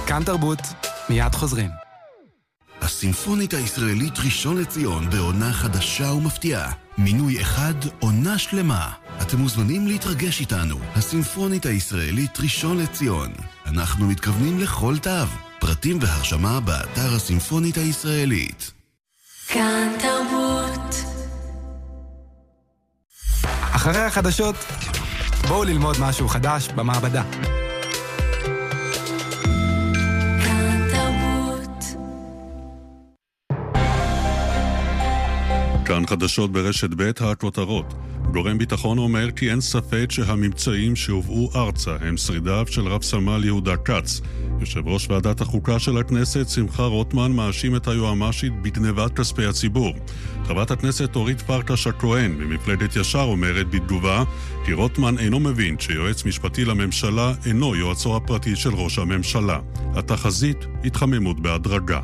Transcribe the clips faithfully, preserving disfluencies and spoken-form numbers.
כאן תרבות, מיד חוזרים. הסימפונית הישראלית ראשון לציון בעונה חדשה ומפתיעה. מינוי אחד, עונה שלמה. אתם מוזמנים להתרגש איתנו. הסימפונית הישראלית ראשון לציון. אנחנו מתכוונים לכל תו. פרטים והרשמה באתר הסימפונית הישראלית. כאן תרבות. אחרי החדשות, בואו ללמוד משהו חדש במעבדה. כאן חדשות ברשת ב' הכותרות. גורם ביטחון אומר כי אין ספק שהממצאים שהובאו ארצה הם שרידיו של רב סמל יהודה כץ. יושב ראש ועדת החוקה של הכנסת שמחה רוטמן מאשים את היועמ"שית בגנבת כספי הציבור. חברת הכנסת אורית פרקש הכהן ממפלגת ישר אומרת בתגובה כי רוטמן אינו מבין שיועץ משפטי לממשלה אינו יועצו הפרטי של ראש הממשלה. התחזית התחממות בהדרגה.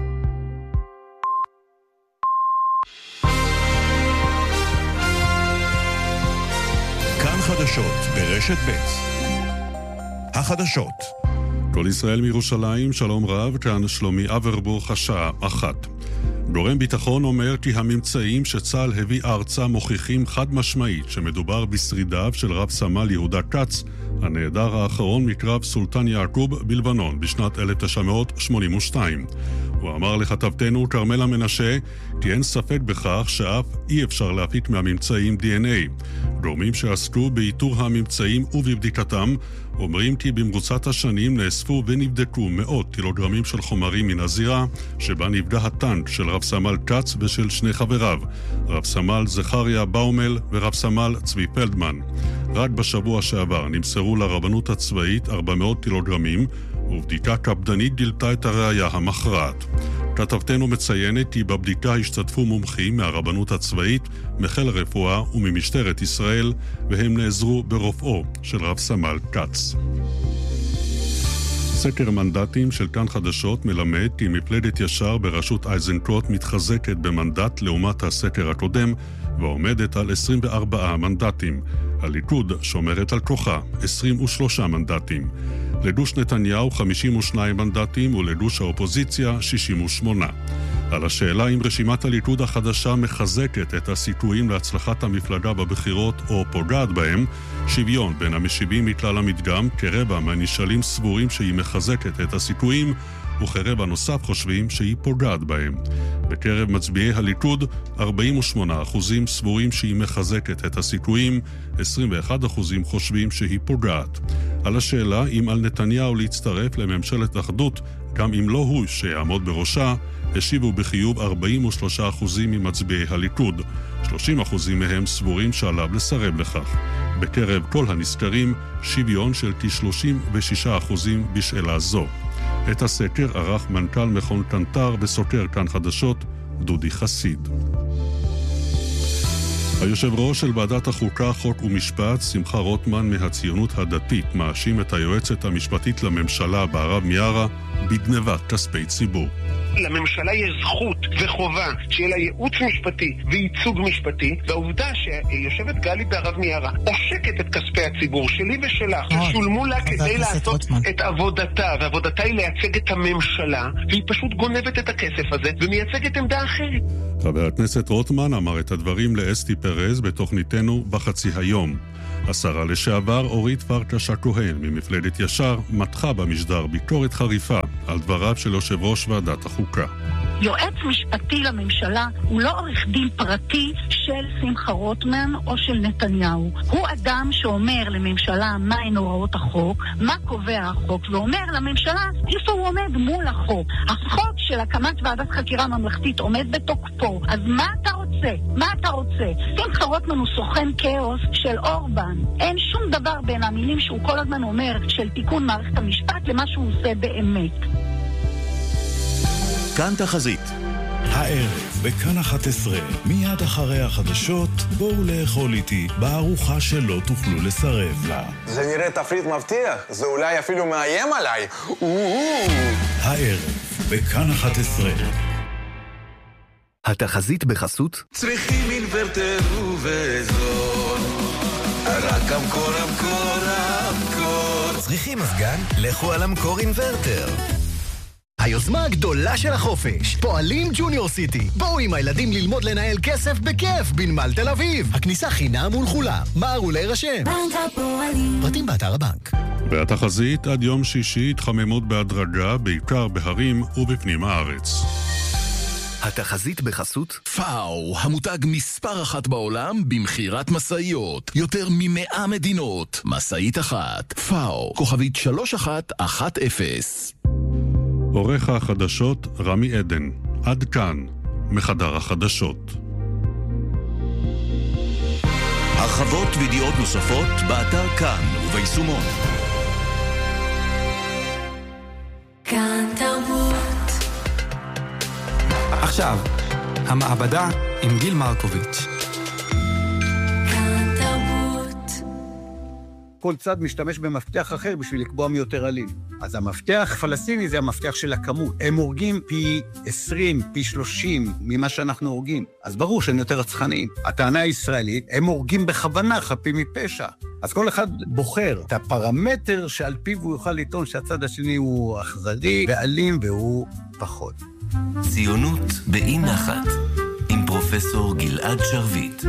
חדשות ברשת ב'. החדשות. כל ישראל מירושלים, שלום רב, כאן שלומי אברבוך, השעה אחת. גורם ביטחון אומר כי הממצאים שצה"ל הביא ארצה מוכיחים חד משמעית שמדובר בשרידיו של רב סמל יהודה כץ, הנעדר האחרון מקרב סולטן יעקוב בלבנון בשנת אלף תשע מאות שמונים ושתיים. הוא אמר לכתבתנו כרמלה מנשה כי אין ספק בכך שאף אי אפשר להפיק מהממצאים די אן איי. גורמים שעסקו באיתור הממצאים ובבדיקתם אומרים כי במרוצת השנים נאספו ונבדקו מאות קילוגרמים של חומרים מן הזירה שבה נפגע הטנק של רב סמל כץ ושל שני חבריו, רב סמל זכריה באומל ורב סמל צבי פלדמן. רק בשבוע שעבר נמסרו לרבנות הצבאית ארבע מאות קילוגרמים, ובדיקה קפדנית גילתה את הראיה המכרעת. כתבתנו מציינת כי בבדיקה השתתפו מומחים מהרבנות הצבאית, מחיל הרפואה וממשטרת ישראל, והם נעזרו ברופאו של רב סמל כץ. סקר מנדטים של כאן חדשות מלמד כי מפלגת ישר בראשות איזנקוט מתחזקת במנדט לעומת הסקר הקודם, ועומדת על עשרים וארבעה מנדטים. הליכוד שומרת על כוחה, עשרים ושלושה מנדטים. לדוש נתניהו חמישים ושניים מנדטים ולדוש האופוזיציה שישים ושמונה. על השאלה אם רשימת הליכוד החדשה מחזקת את הסיכויים להצלחת המפלגה בבחירות או פוגעת בהם, שוויון בין המשיבים מכלל המדגם, כרבע מהנשאלים סבורים שהיא מחזקת את הסיכויים, וכרבע נוסף חושבים שהיא פוגעת בהם. בקרב מצביעי הליכוד, ארבעים ושמונה אחוזים סבורים שהיא מחזקת את הסיכויים, עשרים ואחד אחוזים חושבים שהיא פוגעת. על השאלה אם על נתניהו להצטרף לממשלת אחדות, גם אם לא הוא שיעמוד בראשה, השיבו בחיוב ארבעים ושלושה אחוזים ממצביעי הליכוד. שלושים אחוזים מהם סבורים שעליו לסרב לכך. בקרב כל הנסקרים, שוויון של כ-שלושים ושישה אחוזים בשאלה זו. את הסקר ערך מנכ"ל מכון קנטר בסוקר כאן חדשות, דודי חסיד. היושב ראש של ועדת החוקה, חוק ומשפט, שמחה רוטמן מהציונות הדתית, מאשים את היועצת המשפטית לממשלה בערב מיארה בגנבת כספי ציבור. לממשלה יש זכות וחובה שיהיה לה ייעוץ משפטי וייצוג משפטי, והעובדה שיושבת גלי בערב מיארה עושקת את כספי הציבור שלי ושלך, ששולמו לה כדי לעשות את עבודתה, ועבודתה היא לייצג את הממשלה, והיא פשוט גונבת את הכסף הזה ומייצגת עמדה אחרת. חבר הכנסת רוטמן אמר את הדברים לאסתי פרז בתוכניתנו בחצי היום. השרה לשעבר אורית פרקש הכהן ממפלגת ישר מתחה במשדר ביקורת חריפה על דבריו של יושב ראש ועדת החוקה. יועץ משפטי לממשלה הוא לא עורך דין פרטי של שמחה רוטמן או של נתניהו. הוא אדם שאומר לממשלה מה הן הוראות החוק, מה קובע החוק, ואומר לממשלה איפה הוא עומד מול החוק. החוק של הקמת ועדת חקירה ממלכתית עומד בתוקפו, אז מה אתה רוצה? מה אתה רוצה? שמחה רוטמן הוא סוכן כאוס של אורבן. אין שום דבר בין המילים שהוא כל הזמן אומר של תיקון מערכת המשפט למה שהוא עושה באמת. כאן תחזית. הערב בכאן אחת עשרה, מיד אחרי החדשות, בואו לאכול איתי בארוחה שלא תוכלו לסרב לה. זה נראה תפריט מבטיח, זה אולי אפילו מאיים עליי. הערב בכאן אחת עשרה. התחזית בחסות צריכים אינוורטר ובזול, רק המקור המקור המקור צריכים מזגן? לכו על המקור אינברטר. היוזמה הגדולה של החופש, פועלים ג'וניור סיטי. בואו עם הילדים ללמוד לנהל כסף בכיף בנמל תל אביב. הכניסה חינם ולכולה. מהרו להירשם. בנק הפועלים. פרטים באתר הבנק. והתחזית עד יום שישי התחממות בהדרגה, בעיקר בהרים ובפנים הארץ. התחזית בחסות פאו, המותג מספר אחת בעולם במחירת מסעיות. יותר ממאה מדינות. מסעית אחת. פאו, כוכבית שלוש אחת אחת אפס. עורך החדשות רמי עדן. עד כאן, מחדר החדשות. הרחבות וידיעות נוספות באתר כאן וביישומון. כאן תרבות. עכשיו, המעבדה עם גיל מרקוביץ'. כאן תרבות. כל צד משתמש במפתח אחר בשביל לקבוע מי יותר אלים. אז המפתח פלסטיני זה המפתח של הכמות. הם הורגים פי עשרים, פי שלושים ממה שאנחנו הורגים. אז ברור שהם יותר רצחניים. הטענה הישראלית, הם הורגים בכוונה חפים מפשע. אז כל אחד בוחר את הפרמטר שעל פיו הוא יוכל לטעון שהצד השני הוא אכזרי ואלים והוא פחות. ציונות באי נחת עם פרופסור גלעד שרביט.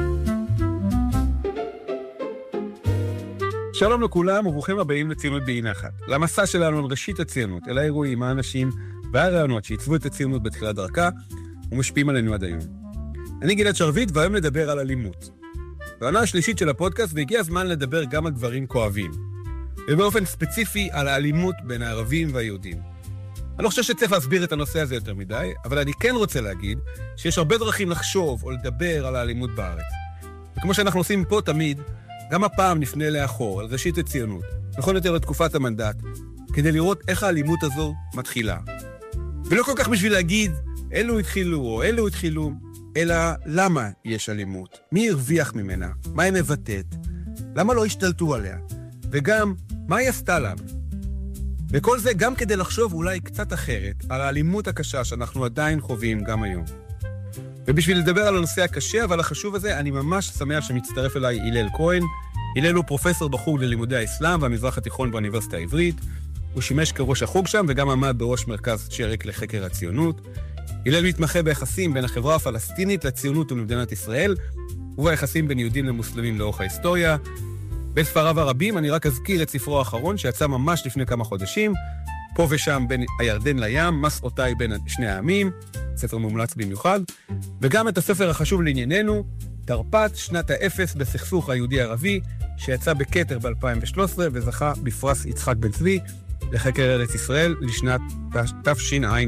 שלום לכולם וברוכים הבאים לציונות באי נחת. למסע שלנו על ראשית הציונות, אל האירועים, האנשים והרעיונות שעיצבו את הציונות בתחילת דרכה ומשפיעים עלינו עד היום. אני גלעד שרביט והיום נדבר על אלימות. בעונה השלישית של הפודקאסט והגיע הזמן לדבר גם על דברים כואבים. ובאופן ספציפי על האלימות בין הערבים והיהודים. אני לא חושב שצריך להסביר את הנושא הזה יותר מדי, אבל אני כן רוצה להגיד שיש הרבה דרכים לחשוב או לדבר על האלימות בארץ. וכמו שאנחנו עושים פה תמיד, גם הפעם נפנה לאחור, על ראשית הציונות, נכון יותר לתקופת המנדט, כדי לראות איך האלימות הזו מתחילה. ולא כל כך בשביל להגיד, אלו התחילו או אלו התחילו, אלא למה יש אלימות, מי הרוויח ממנה, מה היא מבטאת, למה לא השתלטו עליה, וגם מה היא עשתה לנו. וכל זה גם כדי לחשוב אולי קצת אחרת על האלימות הקשה שאנחנו עדיין חווים גם היום. ובשביל לדבר על הנושא הקשה אבל החשוב הזה, אני ממש שמח שמצטרף אליי הלל כהן. הלל הוא פרופסור בחוג ללימודי האסלאם והמזרח התיכון באוניברסיטה העברית. הוא שימש כראש החוג שם וגם עמד בראש מרכז שרק לחקר הציונות. הלל מתמחה ביחסים בין החברה הפלסטינית לציונות ולמדינת ישראל, וביחסים בין יהודים למוסלמים לאורך ההיסטוריה. בספריו הרבים אני רק אזכיר את ספרו האחרון שיצא ממש לפני כמה חודשים, פה ושם בין הירדן לים, מסעותיי בין שני העמים, ספר מומלץ במיוחד, וגם את הספר החשוב לענייננו, תרפ"ט, שנת האפס בסכסוך היהודי-ערבי, שיצא בכתר ב-אלפיים ושלוש עשרה וזכה בפרס יצחק בן צבי לחקר ארץ ישראל לשנת תשע"ה.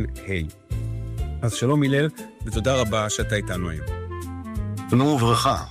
אז שלום הלל, ותודה רבה שאתה איתנו היום. שלום וברכה.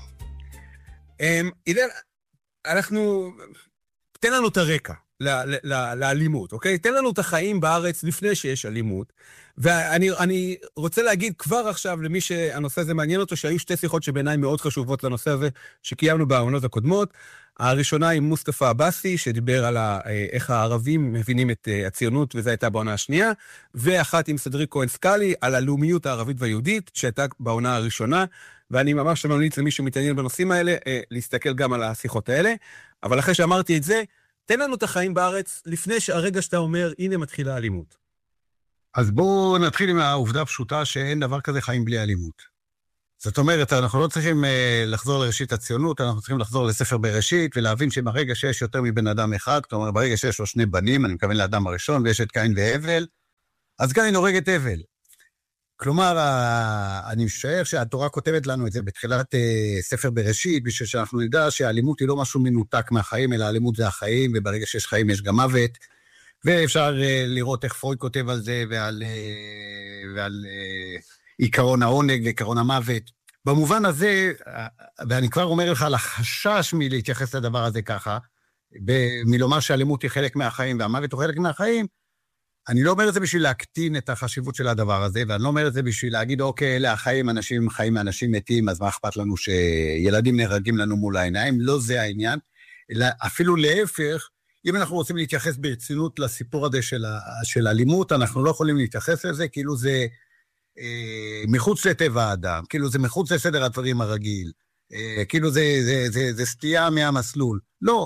הלל, אנחנו... תן לנו את הרקע לאלימות, אוקיי? תן לנו את החיים בארץ לפני שיש אלימות. ואני אני רוצה להגיד כבר עכשיו למי שהנושא הזה מעניין אותו, שהיו שתי שיחות שבעיניי מאוד חשובות לנושא הזה, שקיימנו בעונות הקודמות. הראשונה עם מוסטפא עבאסי, שדיבר על איך הערבים מבינים את הציונות, וזו הייתה בעונה השנייה, ואחת עם סדריק כהן סקאלי, על הלאומיות הערבית והיהודית, שהייתה בעונה הראשונה, ואני ממש ממליץ למי שמתעניין בנושאים האלה, להסתכל גם על השיחות האלה. אבל אחרי שאמרתי את זה, תן לנו את החיים בארץ, לפני שהרגע שאתה אומר, הנה מתחילה אלימות. אז בואו נתחיל עם העובדה הפשוטה שאין דבר כזה חיים בלי אלימות. זאת אומרת, אנחנו לא צריכים לחזור לראשית הציונות, אנחנו צריכים לחזור לספר בראשית, ולהבין שברגע שיש יותר מבן אדם אחד, כלומר, ברגע שיש לו שני בנים, אני מתכוון לאדם הראשון, ויש את קין והבל, אז קין הורג את הבל. כלומר, אני משער שהתורה כותבת לנו את זה בתחילת ספר בראשית, בשביל שאנחנו נדע שהאלימות היא לא משהו מנותק מהחיים, אלא האלימות זה החיים, וברגע שיש חיים יש גם מוות, ואפשר לראות איך פרויד כותב על זה, ועל, ועל עיקרון העונג ועיקרון המוות. במובן הזה, ואני כבר אומר לך על החשש מלהתייחס לדבר הזה ככה, מלומר שהאלימות היא חלק מהחיים, והמוות הוא חלק מהחיים, אני לא אומר את זה בשביל להקטין את החשיבות של הדבר הזה, ואני לא אומר את זה בשביל להגיד, אוקיי, אלה החיים, אנשים חיים מאנשים מתים, אז מה אכפת לנו שילדים נהרגים לנו מול העיניים? לא זה העניין, אלא אפילו להפך, אם אנחנו רוצים להתייחס ברצינות לסיפור הזה של, של אלימות, אנחנו לא יכולים להתייחס לזה, כאילו זה אה, מחוץ לטבע האדם, כאילו זה מחוץ לסדר הדברים הרגיל, אה, כאילו זה, זה, זה, זה סטייה מהמסלול. לא,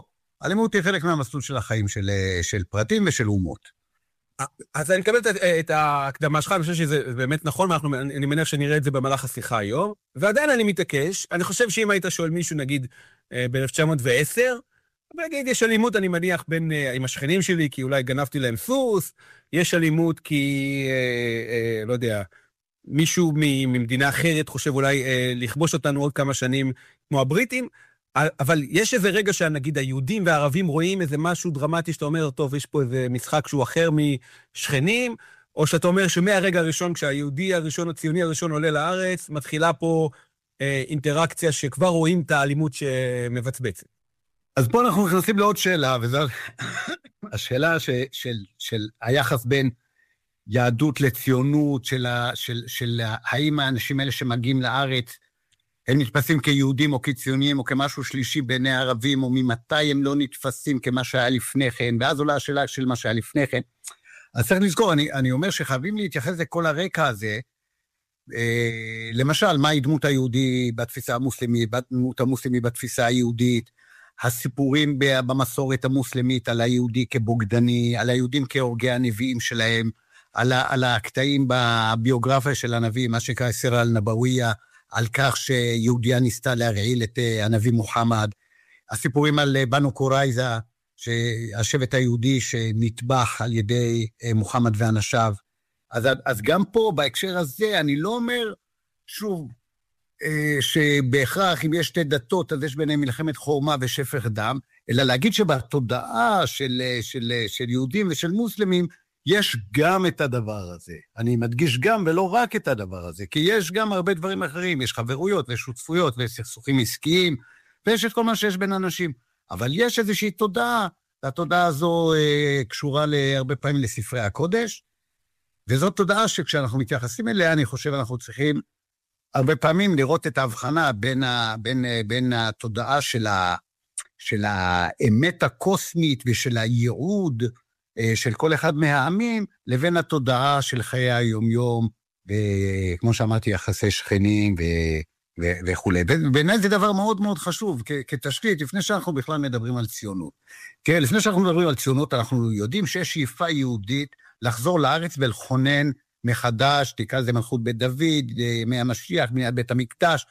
אלימות היא חלק מהמסלול של החיים של, של פרטים ושל אומות. אז אני מקבל את, את ההקדמה שלך, אני חושב שזה באמת נכון, ואנחנו, אני מניח שנראה את זה במהלך השיחה היום, ועדיין אני מתעקש, אני חושב שאם היית שואל מישהו, נגיד, ב-אלף תשע מאות ועשר, ויגיד, יש אלימות, אני מניח, בין, עם השכנים שלי, כי אולי גנבתי להם סוס, יש אלימות כי, אה, אה, לא יודע, מישהו ממדינה אחרת חושב אולי אה, לכבוש אותנו עוד כמה שנים, כמו הבריטים, אבל יש איזה רגע שנגיד היהודים והערבים רואים איזה משהו דרמטי שאתה אומר, טוב, יש פה איזה משחק שהוא אחר משכנים, או שאתה אומר שמהרגע הראשון, כשהיהודי הראשון, הציוני הראשון עולה לארץ, מתחילה פה אה, אינטראקציה שכבר רואים את האלימות שמבצבצת. אז פה אנחנו נכנסים לעוד שאלה, וזו השאלה ש, של, של היחס בין יהדות לציונות, של, של, של האם האנשים האלה שמגיעים לארץ, הם נתפסים כיהודים או כציונים או כמשהו שלישי בעיני הערבים, או ממתי הם לא נתפסים כמה שהיה לפני כן, ואז עולה השאלה של מה שהיה לפני כן. אז צריך לזכור, אני, אני אומר שחייבים להתייחס לכל הרקע הזה, אה, למשל, מהי דמות היהודי בתפיסה המוסלמית, דמות המוסלמי בתפיסה היהודית, הסיפורים במסורת המוסלמית על היהודי כבוגדני, על היהודים כהורגי הנביאים שלהם, על, על הקטעים בביוגרפיה של הנביא, מה שקרא סירה אל-נבוויה, על כך שיהודיה ניסתה להרעיל את הנביא מוחמד, הסיפורים על בנו קורייזה, שהשבט היהודי שנטבח על ידי מוחמד ואנשיו. אז, אז גם פה, בהקשר הזה, אני לא אומר, שוב, שבהכרח אם יש שתי דתות, אז יש ביניהם מלחמת חורמה ושפך דם, אלא להגיד שבתודעה של, של, של יהודים ושל מוסלמים, יש גם את הדבר הזה. אני מדגיש גם ולא רק את הדבר הזה, כי יש גם הרבה דברים אחרים, יש חברויות ושותפויות וסכסוכים עסקיים, ויש את כל מה שיש בין אנשים. אבל יש איזושהי תודעה, והתודעה הזו אה, קשורה להרבה פעמים לספרי הקודש, וזאת תודעה שכשאנחנו מתייחסים אליה, אני חושב אנחנו צריכים הרבה פעמים לראות את ההבחנה בין, ה, בין, בין התודעה של, ה, של האמת הקוסמית ושל הייעוד, של כל אחד מהעמים, לבין התודעה של חיי היומיום, וכמו שאמרתי, יחסי שכנים ו- ו- וכו'. בעיניי זה דבר מאוד מאוד חשוב, כ- כתשתית, לפני שאנחנו בכלל מדברים על ציונות. כן, לפני שאנחנו מדברים על ציונות, אנחנו יודעים שיש שאיפה יהודית לחזור לארץ ולכונן מחדש, תקרא לזה מלכות בית דוד, ימי המשיח, בניית בית המקדש.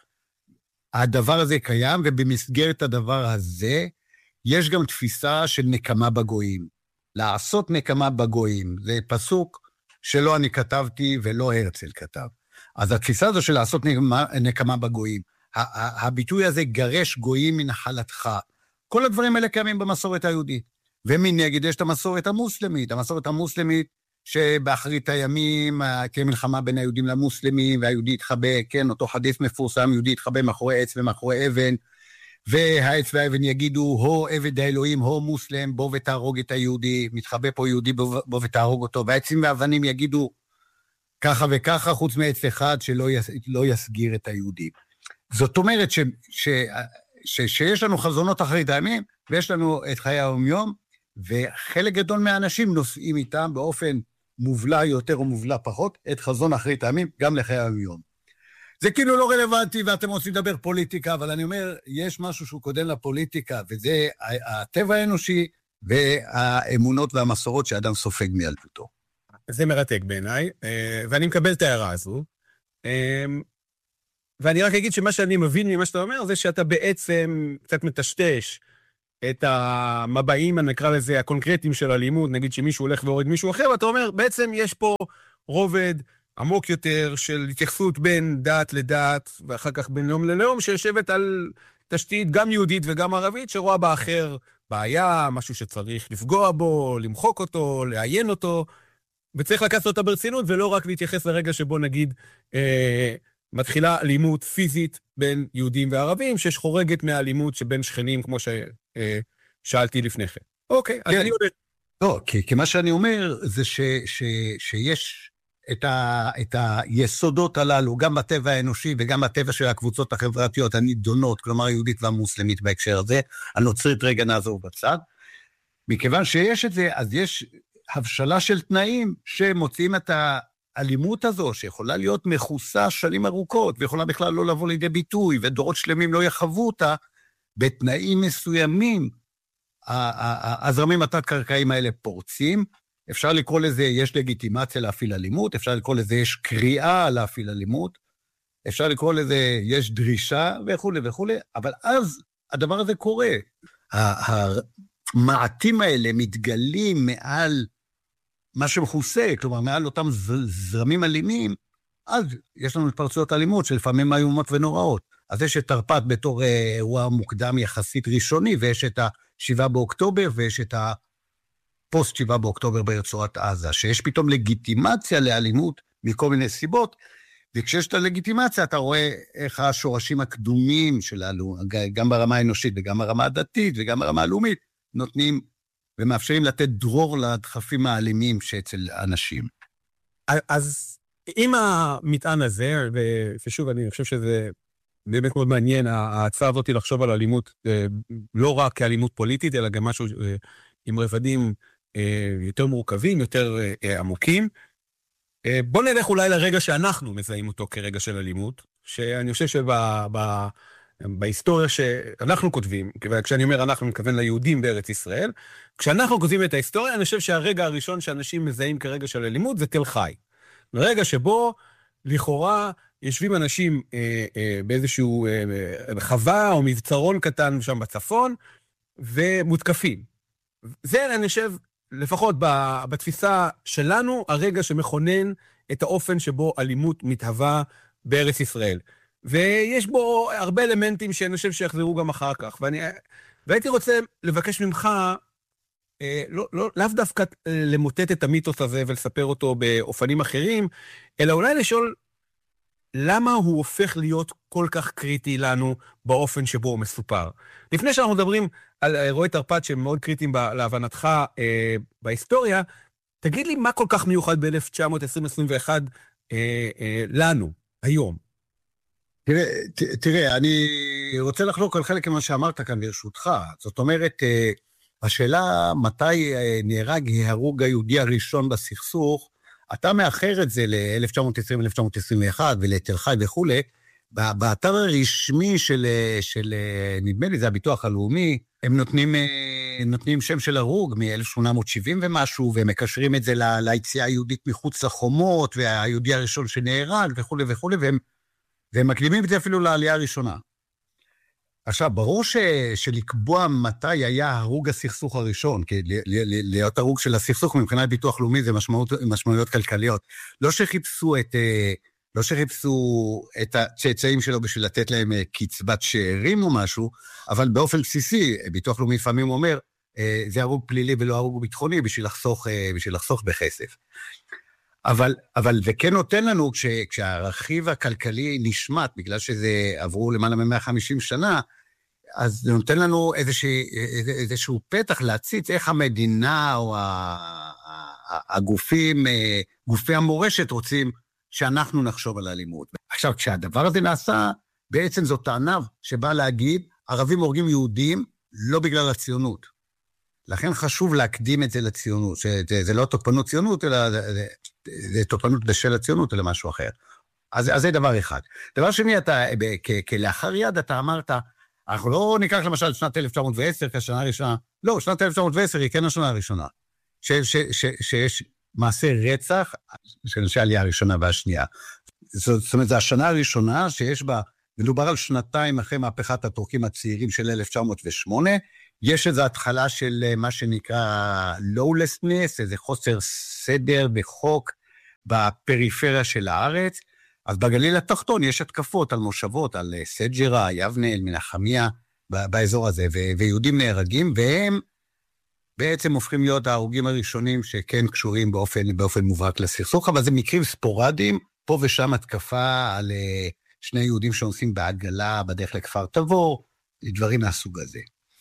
הדבר הזה קיים, ובמסגרת הדבר הזה, יש גם תפיסה של נקמה בגויים. לעשות נקמה בגויים, זה פסוק שלא אני כתבתי ולא הרצל כתב. אז התפיסה הזו של לעשות נקמה, נקמה בגויים, הביטוי הזה גרש גויים מנחלתך, כל הדברים האלה קיימים במסורת היהודית, ומנגד יש את המסורת המוסלמית, המסורת המוסלמית שבאחרית הימים, כמלחמה בין היהודים למוסלמים, והיהודי התחבא, כן, אותו חדית' מפורסם, יהודי התחבא מאחורי עץ ומאחורי אבן, והעץ והאבן יגידו, הו עבד האלוהים, הו מוסלם, בוא ותהרוג את היהודי, מתחבא פה יהודי, בוא ותהרוג אותו, והעצים והאבנים יגידו, ככה וככה, חוץ מעץ אחד שלא יס, לא יסגיר את היהודי. זאת אומרת ש, ש, ש, שיש לנו חזונות אחרית הימים, ויש לנו את חיי היום-יום, וחלק גדול מהאנשים נושאים איתם באופן מובלע יותר או מובלע פחות, את חזון אחרית הימים, גם לחיי היום-יום. זה כאילו לא רלוונטי, ואתם רוצים לדבר פוליטיקה, אבל אני אומר, יש משהו שהוא קודם לפוליטיקה, וזה הטבע האנושי, והאמונות והמסורות שאדם סופג מילדותו. זה מרתק בעיניי, ואני מקבל את ההערה הזו, ואני רק אגיד שמה שאני מבין ממה שאתה אומר, זה שאתה בעצם קצת מטשטש את המבעים, נקרא לזה, הקונקרטיים של הלימוד, נגיד שמישהו הולך והורד מישהו אחר, ואתה אומר, בעצם יש פה רובד, עמוק יותר של התייחסות בין דת לדת, ואחר כך בין לאום ללאום, שיושבת על תשתית גם יהודית וגם ערבית, שרואה באחר בעיה, משהו שצריך לפגוע בו, למחוק אותו, לעיין אותו, וצריך לקחת אותה ברצינות, ולא רק להתייחס לרגע שבו נגיד, אה, מתחילה אלימות פיזית בין יהודים וערבים, שיש חורגת מהאלימות שבין שכנים, כמו ששאלתי אה, לפני כן. אוקיי, אז אני יודע. לא, כי, כי מה שאני אומר, זה ש, ש, שיש... את, ה, את היסודות הללו, גם בטבע האנושי וגם בטבע של הקבוצות החברתיות הנידונות, כלומר היהודית והמוסלמית בהקשר הזה, הנוצרית רגע נעזוב בצד. מכיוון שיש את זה, אז יש הבשלה של תנאים שמוצאים את האלימות הזו, שיכולה להיות מכוסה שנים ארוכות, ויכולה בכלל לא לבוא לידי ביטוי, ודורות שלמים לא יחוו אותה, בתנאים מסוימים, הזרמים התת-קרקעיים האלה פורצים, אפשר לקרוא לזה, יש לגיטימציה להפעיל אלימות, אפשר לקרוא לזה, יש קריאה להפעיל אלימות, אפשר לקרוא לזה, יש דרישה וכו' וכו', אבל אז הדבר הזה קורה. המעטים האלה מתגלים מעל מה שמכוסה, כלומר, מעל אותם זרמים אלימים, אז יש לנו התפרצויות אלימות שלפעמים איומות ונוראות. אז יש את תרפ"ט בתור אירוע מוקדם יחסית ראשוני, ויש את ה-שבעה באוקטובר, ויש את הפוסט שבעה באוקטובר ברצועת עזה, שיש פתאום לגיטימציה לאלימות מכל מיני סיבות, וכשיש את הלגיטימציה, אתה רואה איך השורשים הקדומים שלנו, גם ברמה האנושית וגם ברמה הדתית וגם ברמה הלאומית, נותנים ומאפשרים לתת דרור לדחפים האלימים שאצל אנשים. אז עם המטען הזה, ושוב, אני חושב שזה באמת מאוד מעניין, ההצעה הזאת היא לחשוב על אלימות, לא רק כאלימות פוליטית, אלא גם משהו עם רבדים יותר מורכבים, יותר עמוקים. בוא נלך אולי לרגע שאנחנו מזהים אותו כרגע של אלימות, שאני חושב שבהיסטוריה שאנחנו כותבים, כשאני אומר אנחנו מתכוון ליהודים בארץ ישראל, כשאנחנו כותבים את ההיסטוריה, אני חושב שהרגע הראשון שאנשים מזהים כרגע של אלימות זה תל חי. לרגע שבו לכאורה יושבים אנשים אה, אה, באיזשהו אה, חווה או מבצרון קטן שם בצפון, ומותקפים. זה אני חושב, לפחות בתפיסה שלנו, הרגע שמכונן את האופן שבו אלימות מתהווה בארץ ישראל. ויש בו הרבה אלמנטים שאני חושב שיחזרו גם אחר כך. ואני, והייתי רוצה לבקש ממך, אה, לא, לא, לאו דווקא למוטט את המיתוס הזה ולספר אותו באופנים אחרים, אלא אולי לשאול, למה הוא הופך להיות כל כך קריטי לנו באופן שבו הוא מסופר? לפני שאנחנו מדברים על אירועי תרפ"ט שהם מאוד קריטיים להבנתך אה, בהיסטוריה, תגיד לי מה כל כך מיוחד ב-אלף תשע מאות עשרים ואחת אה, אה, לנו, היום? תראה, ת, תראה, אני רוצה לחלוק על חלק ממה שאמרת כאן ברשותך. זאת אומרת, אה, השאלה מתי אה, נהרג ההרוג היהודי הראשון בסכסוך, אתה מאחר את זה ל-אלף תשע מאות עשרים אלף תשע מאות עשרים ואחת ולתל חי וכו', באתר הרשמי של, של, נדמה לי, זה הביטוח הלאומי, הם נותנים, נותנים שם של הרוג מ-אלף שמונה מאות שבעים ומשהו, והם מקשרים את זה ל, ליציאה היהודית מחוץ לחומות, והיהודי הראשון שנהרג וכו' וכו', והם, והם מקדימים את זה אפילו לעלייה הראשונה. עכשיו, ברור ש, שלקבוע מתי היה הרוג הסכסוך הראשון, כי להיות הרוג של הסכסוך מבחינת ביטוח לאומי זה משמעות, משמעויות כלכליות. לא שחיפשו את, לא שחיפשו את הצאצאים שלו בשביל לתת להם קצבת שאירים או משהו, אבל באופן בסיסי, ביטוח לאומי לפעמים אומר, זה הרוג פלילי ולא הרוג ביטחוני בשביל לחסוך, בשביל לחסוך בכסף. אבל, אבל זה כן נותן לנו, כש, כשהרכיב הכלכלי נשמט, בגלל שזה עברו למעלה מ-מאה וחמישים שנה, אז זה נותן לנו איזשה, איזשהו פתח להציץ איך המדינה או הגופים, גופי המורשת רוצים שאנחנו נחשוב על האלימות. עכשיו, כשהדבר הזה נעשה, בעצם זו טענה שבאה להגיד, ערבים הורגים יהודים לא בגלל הציונות. לכן חשוב להקדים את זה לציונות, שזה לא תוקפנות ציונות, אלא זה, זה תוקפנות בשל הציונות, אלא משהו אחר. אז, אז זה דבר אחד. דבר שני, אתה, כ, כלאחר יד, אתה אמרת, אנחנו לא ניקח למשל שנת אלף תשע מאות ועשר כשנה הראשונה, לא, שנת אלף תשע מאות ועשר היא כן השנה הראשונה, ש, ש, ש, שיש מעשה רצח של אנשי העלייה הראשונה והשנייה. זאת אומרת, זו השנה הראשונה שיש בה, מדובר על שנתיים אחרי מהפכת הטורקים הצעירים של אלף תשע מאות ושמונה, יש איזו התחלה של מה שנקרא lawlessness, איזה חוסר סדר וחוק בפריפריה של הארץ, אז בגליל התחתון יש התקפות על מושבות, על סג'רה, יבנה, מנחמיה, באזור הזה, ו- ויהודים נהרגים, והם בעצם הופכים להיות ההרוגים הראשונים שכן קשורים באופן, באופן מובהק לסכסוך, אבל זה מקרים ספורדיים, פה ושם התקפה על שני יהודים שעושים בעגלה בדרך לכפר תבור, דברים מהסוג הזה.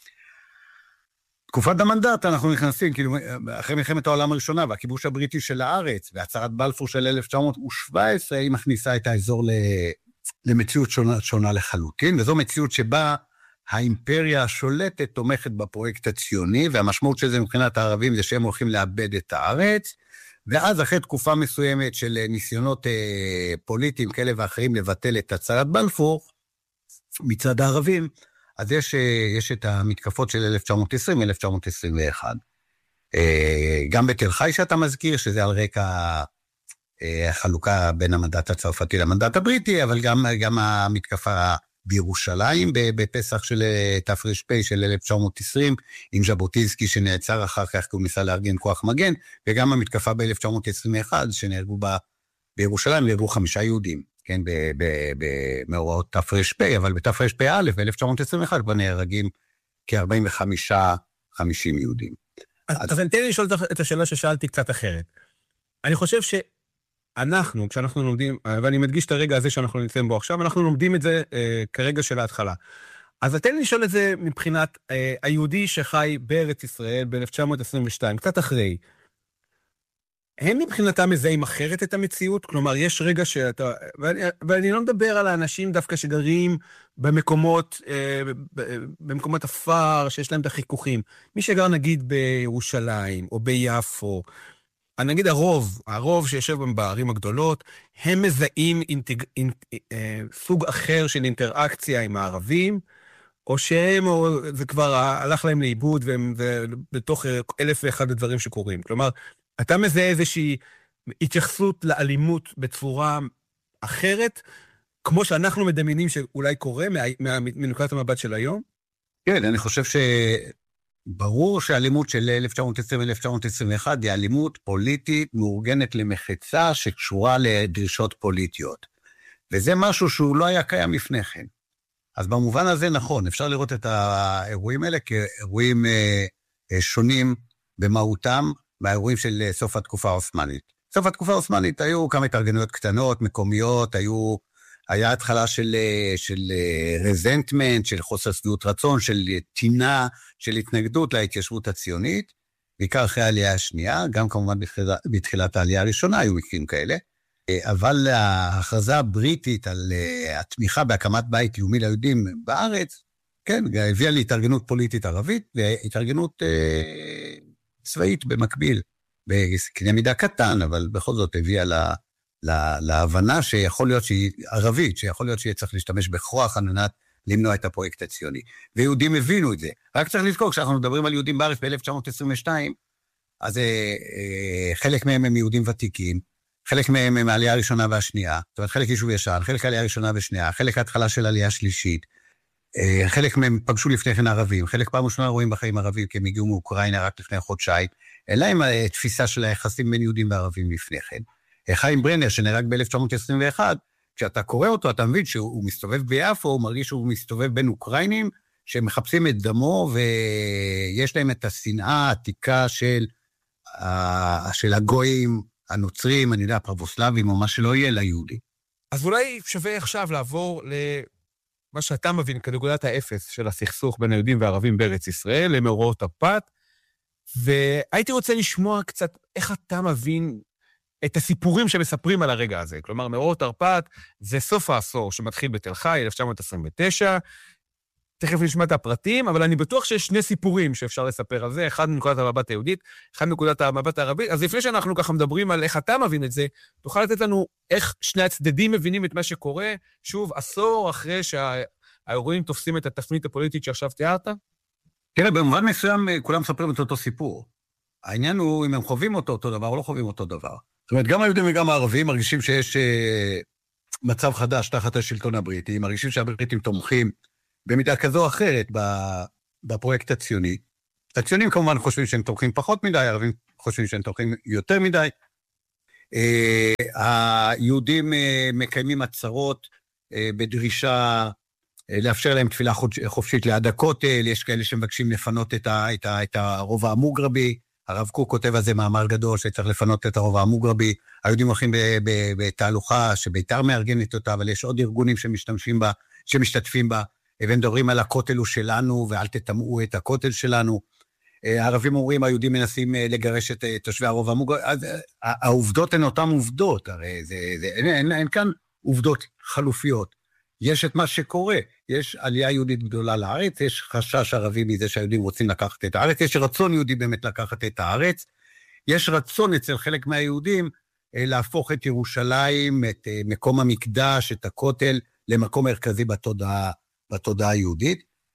תקופת המנדט אנחנו נכנסים, כאילו, אחרי מלחמת העולם הראשונה, והכיבוש הבריטי של הארץ, והצהרת בלפור של אלף תשע מאות שבע עשרה, היא מכניסה את האזור למציאות שונה, שונה לחלוטין, וזו מציאות שבה האימפריה השולטת תומכת בפרויקט הציוני, והמשמעות של זה מבחינת הערבים זה שהם הולכים לאבד את הארץ, ואז אחרי תקופה מסוימת של ניסיונות פוליטיים כאלה ואחרים לבטל את הצהרת בלפור, מצד הערבים, אז יש, יש את המתקפות של אלף תשע מאות עשרים אלף תשע מאות עשרים ואחת. גם בתל חי שאתה מזכיר, שזה על רקע החלוקה בין המנדט הצרפתי למנדט הבריטי, אבל גם, גם המתקפה בירושלים, בפסח של תר"פ של אלף תשע מאות עשרים, עם ז'בוטינסקי שנעצר אחר כך, כי הוא ניסה לארגן כוח מגן, וגם המתקפה ב-אלף תשע מאות עשרים ואחת, שנהרגו בה בירושלים, נהרגו חמישה יהודים, כן, במאורעות תר"פ, אבל בתר"פ א', ב-אלף תשע מאות עשרים ואחת, כבר נהרגים כ-ארבעים וחמישה חמישים יהודים. אז אני תן לי לשאול את השאלה ששאלתי קצת אחרת. אני חושב שאנחנו, כשאנחנו לומדים, ואני מדגיש את הרגע הזה שאנחנו נמצאים בו עכשיו, אנחנו לומדים את זה אה, כרגע של ההתחלה. אז תן לי לשאול את זה מבחינת אה, היהודי שחי בארץ ישראל ב-אלף תשע מאות עשרים ושתיים, קצת אחרי. הם מבחינתם מזהים אחרת את המציאות? כלומר, יש רגע שאתה... ואני, ואני לא מדבר על האנשים דווקא שגרים במקומות, אה, במקומות אפר, שיש להם את החיכוכים. מי שגר נגיד בירושלים או ביפו, אני נגיד הרוב, הרוב שיושב בערים הגדולות, הם מזהים אינטג... אינ... אה, סוג אחר של אינטראקציה עם הערבים, או שהם, או זה כבר הלך להם לאיבוד, והם בתוך אלף ואחד הדברים שקורים. כלומר, אתה מזהה איזושהי התייחסות לאלימות בצורה אחרת, כמו שאנחנו מדמיינים שאולי קורה מנקודת המבט של היום? כן, אני חושב שברור שהאלימות של אלף תשע מאות עשרים אלף תשע מאות עשרים ואחת היא אלימות פוליטית מאורגנת למחצה שקשורה לדרישות פוליטיות. וזה משהו שהוא לא היה קיים לפני כן. אז במובן הזה נכון, אפשר לראות את האירועים האלה כאירועים שונים במהותם, מהאירועים של סוף התקופה העות'מאנית. סוף התקופה העות'מאנית היו כמה התארגנויות קטנות, מקומיות, היו, היה התחלה של, של רזנטמנט, של חוסר שביעות רצון, של טינה, של התנגדות להתיישבות הציונית, בעיקר אחרי העלייה השנייה, גם כמובן בתחילת, בתחילת העלייה הראשונה היו מקרים כאלה, אבל ההכרזה הבריטית על התמיכה בהקמת בית לאומי ליהודים בארץ, כן, הביאה להתארגנות פוליטית ערבית, והתארגנות אה, צבאית במקביל, בקנה מידה קטן, אבל בכל זאת הביאה לה, לה, להבנה שיכול להיות שהיא ערבית, שיכול להיות שיהיה צריך להשתמש בכוח על מנת למנוע את הפרויקט הציוני. ויהודים הבינו את זה. רק צריך לזכור, כשאנחנו מדברים על יהודים בארץ ב-אלף תשע מאות עשרים ושתיים, אז אה, אה, חלק מהם הם יהודים ותיקים, חלק מהם הם העלייה הראשונה והשנייה, זאת אומרת, חלק יישוב ישן, חלק העלייה הראשונה והשנייה, חלק ההתחלה של העלייה שלישית, חלק מהם פגשו לפני כן ערבים, חלק פעם ראשונה רואים בחיים ערבים, כי הם הגיעו מאוקראינה רק לפני חודשיים, אלא עם התפיסה של היחסים בין יהודים וערבים לפני כן. חיים ברנר, שנהרג ב-אלף תשע מאות עשרים ואחת, כשאתה קורא אותו, אתה מבין שהוא מסתובב ביפו, הוא מרגיש שהוא מסתובב בין אוקראינים, שמחפשים את דמו, ויש להם את השנאה העתיקה של, של הגויים, הנוצרים, אני יודע, פרבוסלבים, או מה שלא יהיה ליהודי. אז אולי שווה עכשיו לעבור למה שאתה מבין כנקודת האפס של הסכסוך בין היהודים והערבים בארץ ישראל, למאורעות תרפ"ט, והייתי רוצה לשמוע קצת איך אתה מבין את הסיפורים שמספרים על הרגע הזה. כלומר, מאורעות תרפ"ט זה סוף העשור שמתחיל בתל חי, אלף תשע מאות עשרים ותשע, תכף נשמע את הפרטים, אבל אני בטוח שיש שני סיפורים שאפשר לספר על זה, אחד מנקודת המבט היהודית, אחד מנקודת המבט הערבית, אז לפני שאנחנו ככה מדברים על איך אתה מבין את זה, תוכל לתת לנו איך שני הצדדים מבינים את מה שקורה, שוב, עשור אחרי שהאירועים תופסים את התפנית הפוליטית שעכשיו תיארת? תראה, במובן מסוים כולם מספרים את אותו סיפור. העניין הוא אם הם חווים אותו אותו דבר או לא חווים אותו דבר. זאת אומרת, גם היהודים וגם הערבים מרגישים שיש מצב חדש תחת השלטון הבריטי, מרגישים שהבריטים תומכים במידה כזו או אחרת בפרויקט הציוני. הציונים כמובן חושבים שהם תומכים פחות מדי, הערבים חושבים שהם תומכים יותר מדי. היהודים מקיימים עצרות בדרישה לאפשר להם תפילה חופשית ליד הכותל, יש כאלה שמבקשים לפנות את הרובע המוגרבי, הרב קוק כותב על זה מאמר גדול שצריך לפנות את הרובע המוגרבי, היהודים הולכים בתהלוכה שביתר מארגנת אותה, אבל יש עוד ארגונים שמשתמשים בה, שמשתתפים בה, והם מדברים על הכותל הוא שלנו, ואל תטמאו את הכותל שלנו. הערבים אומרים, היהודים מנסים לגרש את תושבי הרובע המוגרבי, אז העובדות הן אותן עובדות, הרי זה, זה, אין, אין, אין כאן עובדות חלופיות. יש את מה שקורה, יש עלייה יהודית גדולה לארץ, יש חשש ערבי מזה שהיהודים רוצים לקחת את הארץ, יש רצון יהודי באמת לקחת את הארץ, יש רצון אצל חלק מהיהודים להפוך את ירושלים, את מקום המקדש, את הכותל, למקום מרכזי בתודעה, בתודעה היהודית,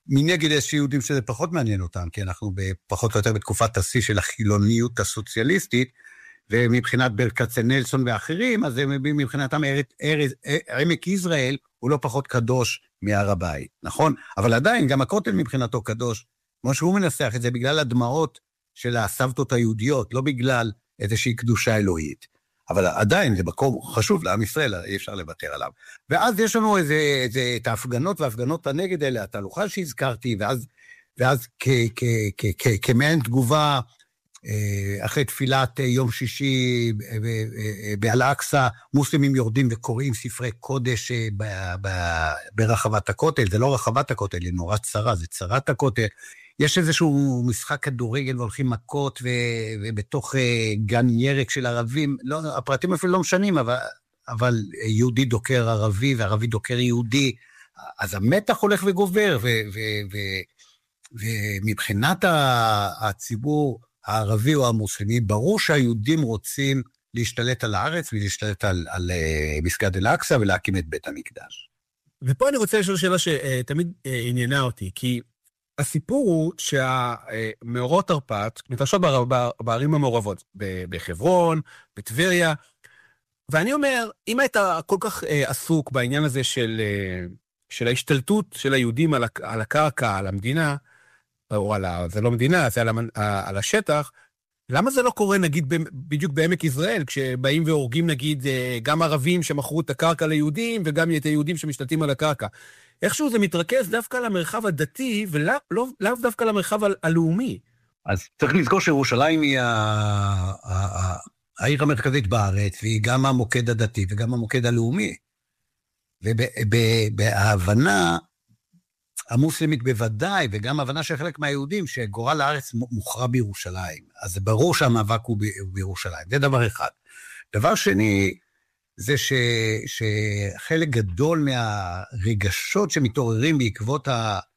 מנגד יש יהודים שזה פחות מעניין אותם, כי אנחנו פחות או יותר בתקופת השיא של החילוניות הסוציאליסטית, ומבחינת ברקצנלסון ואחרים, אז מבחינתם עמק יזרעאל הוא לא פחות קדוש מהר הבית, נכון? אבל עדיין גם הכותל מבחינתו קדוש, כמו שהוא מנסח את זה, בגלל הדמעות של הסבתות היהודיות, לא בגלל איזושהי קדושה אלוהית. אבל עדיין זה מקום חשוב לעם ישראל, אי אפשר לוותר עליו. ואז יש לנו איזה, איזה, את ההפגנות וההפגנות הנגד האלה, התהלוכה שהזכרתי, ואז, ואז כ, כ, כ, כ, כמעין תגובה, אחרי תפילת יום שישי באל-אקצא, מוסלמים יורדים וקוראים ספרי קודש ברחבת הכותל, זה לא רחבת הכותל, זה נורא צרה, זה צרת הכותל, יש איזשהו משחק כדורגל והולכים מכות, ובתוך גן ירק של ערבים, לא, הפרטים אפילו לא משנים, אבל, אבל יהודי דוקר ערבי, וערבי דוקר יהודי, אז המתח הולך וגובר, ו, ו, ו, ומבחינת הציבור הערבי או המוסלמי, ברור שהיהודים רוצים להשתלט על הארץ, ולהשתלט על, על מסגד אל-אקצא, ולהקים את בית המקדש. ופה אני רוצה לשאול שאלה שתמיד עניינה אותי, כי הסיפור הוא שהמאורות תרפ"ט מתרחשות בערים המעורבות, בחברון, בטבריה, ואני אומר, אם היית כל כך עסוק בעניין הזה של, של ההשתלטות של היהודים על, על הקרקע, על המדינה, או על ה, זה לא מדינה, זה על, על השטח, למה זה לא קורה, נגיד, בדיוק בעמק יזרעאל, כשבאים והורגים, נגיד, גם ערבים שמכרו את הקרקע ליהודים, וגם את היהודים שמשתלטים על הקרקע? איכשהו זה מתרכז דווקא למרחב הדתי, ולאו לא, לא דווקא למרחב הלאומי. אז צריך לזכור שירושלים היא העיר המרכזית בארץ, והיא גם המוקד הדתי וגם המוקד הלאומי. ובהבנה המוסלמית בוודאי, וגם ההבנה של חלק מהיהודים, שגורל הארץ מוכרע בירושלים. אז זה ברור שהמאבק הוא בירושלים. זה דבר אחד. דבר שני, זה ש, שחלק גדול מהרגשות שמתעוררים בעקבות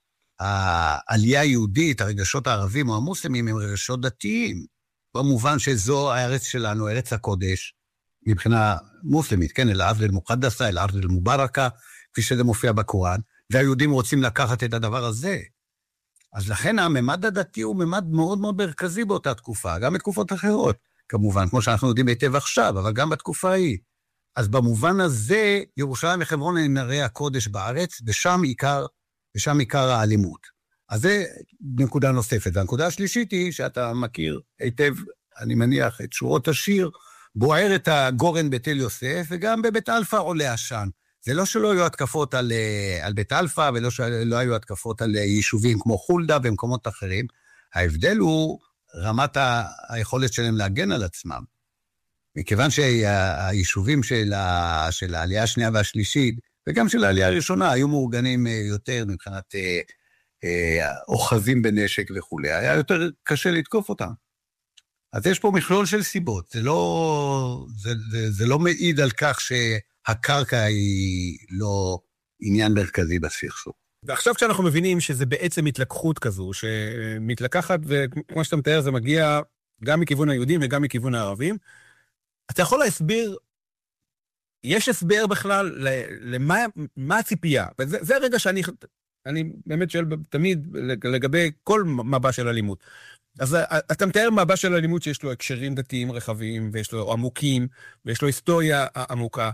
העלייה היהודית, הרגשות הערבים או המוסלמים, הם רגשות דתיים. במובן שזו הארץ שלנו, ארץ הקודש, מבחינה מוסלמית, כן, אל-ארץ אל-מוקדסה, אל-ארץ אל-מוברקה, כפי שזה מופיע בקוראן, והיהודים רוצים לקחת את הדבר הזה. אז לכן הממד הדתי הוא ממד מאוד מאוד מרכזי באותה תקופה, גם בתקופות אחרות, כמובן, כמו שאנחנו יודעים היטב עכשיו, אבל גם בתקופה ההיא. אז במובן הזה, ירושלים וחברון הם ערי הקודש בארץ, ושם עיקר, ושם עיקר האלימות. אז זה נקודה נוספת. והנקודה השלישית היא, שאתה מכיר היטב, אני מניח, את שורות השיר, בוער את הגורן בתל יוסף, וגם בבית אלפא עולה עשן. זה לא שלא היו התקפות על, על בית אלפא, ולא שלא היו התקפות על יישובים כמו חולדה ומקומות אחרים. ההבדל הוא רמת היכולת שלהם להגן על עצמם. מכיוון שהיישובים של, ה, של העלייה השנייה והשלישית, וגם של העלייה הראשונה, היו מאורגנים יותר מבחינת אה, אה, אוחזים בנשק וכו'. היה יותר קשה לתקוף אותם. אז יש פה מכלול של סיבות. זה לא, זה, זה, זה לא מעיד על כך שהקרקע היא לא עניין מרכזי בסכסוך. ועכשיו כשאנחנו מבינים שזה בעצם התלקחות כזו, שמתלקחת, וכמו שאתה מתאר, זה מגיע גם מכיוון היהודים וגם מכיוון הערבים, אתה יכול להסביר, יש הסבר בכלל למה מה הציפייה, וזה זה הרגע שאני אני באמת שואל תמיד לגבי כל מבע של אלימות. אז אתה מתאר מבע של אלימות שיש לו הקשרים דתיים רחבים, ויש לו עמוקים, ויש לו היסטוריה עמוקה.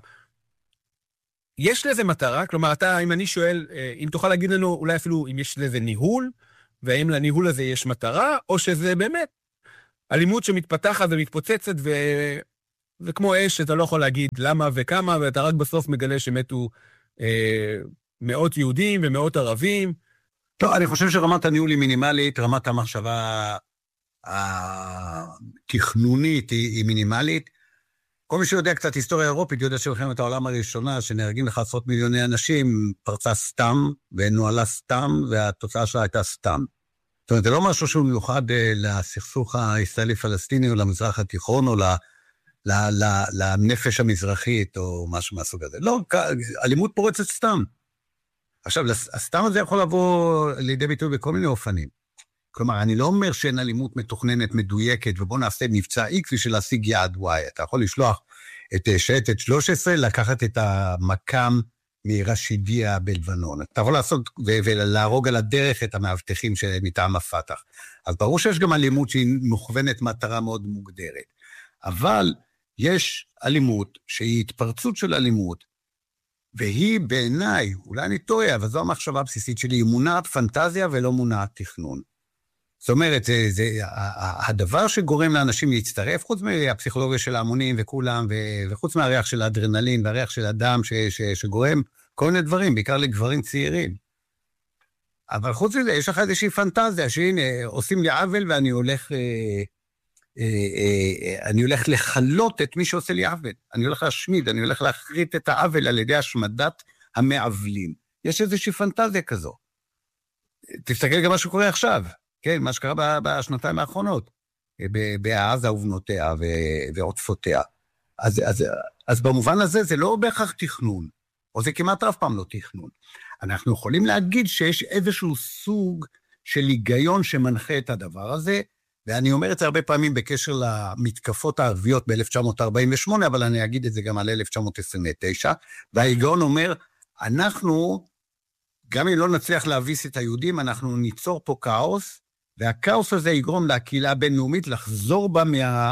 יש לזה מטרה? כלומר, אתה, אם אני שואל, אם תוכל להגיד לנו אולי אפילו אם יש לזה ניהול, והאם לניהול הזה יש מטרה, או שזה באמת אלימות שמתפתחת ומתפוצצת ו... וכמו אש, אתה לא יכול להגיד למה וכמה, ואתה רק בסוף מגלה שמתו אה, מאות יהודים ומאות ערבים. טוב, אני חושב שרמת הניהול היא מינימלית, רמת המחשבה התכנונית היא, היא מינימלית. כל מי שיודע קצת היסטוריה אירופית, יודע שבמלחמת העולם הראשונה, שנהרגים לך עשרות מיליוני אנשים, פרצה סתם, ונועלה סתם, והתוצאה שלה הייתה סתם. זאת אומרת, זה לא משהו שהוא מיוחד אה, לסכסוך הישראלי-פלסטיני, או למזרח התיכון, או ל... לנפש המזרחית או משהו מהסוג הזה. לא, אלימות פורצת סתם. עכשיו, הסתם הזה יכול לבוא לידי ביטוי בכל מיני אופנים. כלומר, אני לא אומר שאין אלימות מתוכננת, מדויקת, ובוא נעשה מבצע X בשביל להשיג יעד Y. אתה יכול לשלוח את שייטת שלוש עשרה, לקחת את המקם מרשידיה בלבנון. אתה יכול לעשות ולהרוג על הדרך את המאבטחים שלהם מטעם הפתח. אז ברור שיש גם אלימות שהיא מוכוונת מטרה מאוד מוגדרת. אבל יש אלימות שהיא התפרצות של אלימות, והיא בעיניי, אולי אני טועה, אבל זו המחשבה הבסיסית שלי, היא מונעת פנטזיה ולא מונעת תכנון. זאת אומרת, זה, זה, הדבר שגורם לאנשים להצטרף, חוץ מהפסיכולוגיה של ההמונים וכולם, וחוץ מהריח של האדרנלין והריח של הדם ש, ש, שגורם כל מיני דברים, בעיקר לגברים צעירים. אבל חוץ מזה, יש לך איזושהי פנטזיה, שהנה, עושים לי עוול ואני הולך, אה, אה, אה, אני הולך לחלות את מי שעושה לי עוול. אני הולך להשמיד, אני הולך להחריט את העוול על ידי השמדת המעוולים. יש איזושהי פנטזיה כזו. תסתכל גם מה שקורה עכשיו. כן, מה שקרה בשנתיים האחרונות, בעזה ובנותיה ועוטפותיה. אז, אז, אז במובן הזה זה לא בהכרח תכנון, או זה כמעט אף פעם לא תכנון. אנחנו יכולים להגיד שיש איזשהו סוג של היגיון שמנחה את הדבר הזה, ואני אומר את זה הרבה פעמים בקשר למתקפות הערביות ב-אלף תשע מאות ארבעים ושמונה, אבל אני אגיד את זה גם על אלף תשע מאות עשרים ותשע, וההיגיון אומר, אנחנו, גם אם לא נצליח להביס את היהודים, אנחנו ניצור פה כאוס, והכאוס הזה יגרום לקהילה הבינלאומית לחזור בה מה,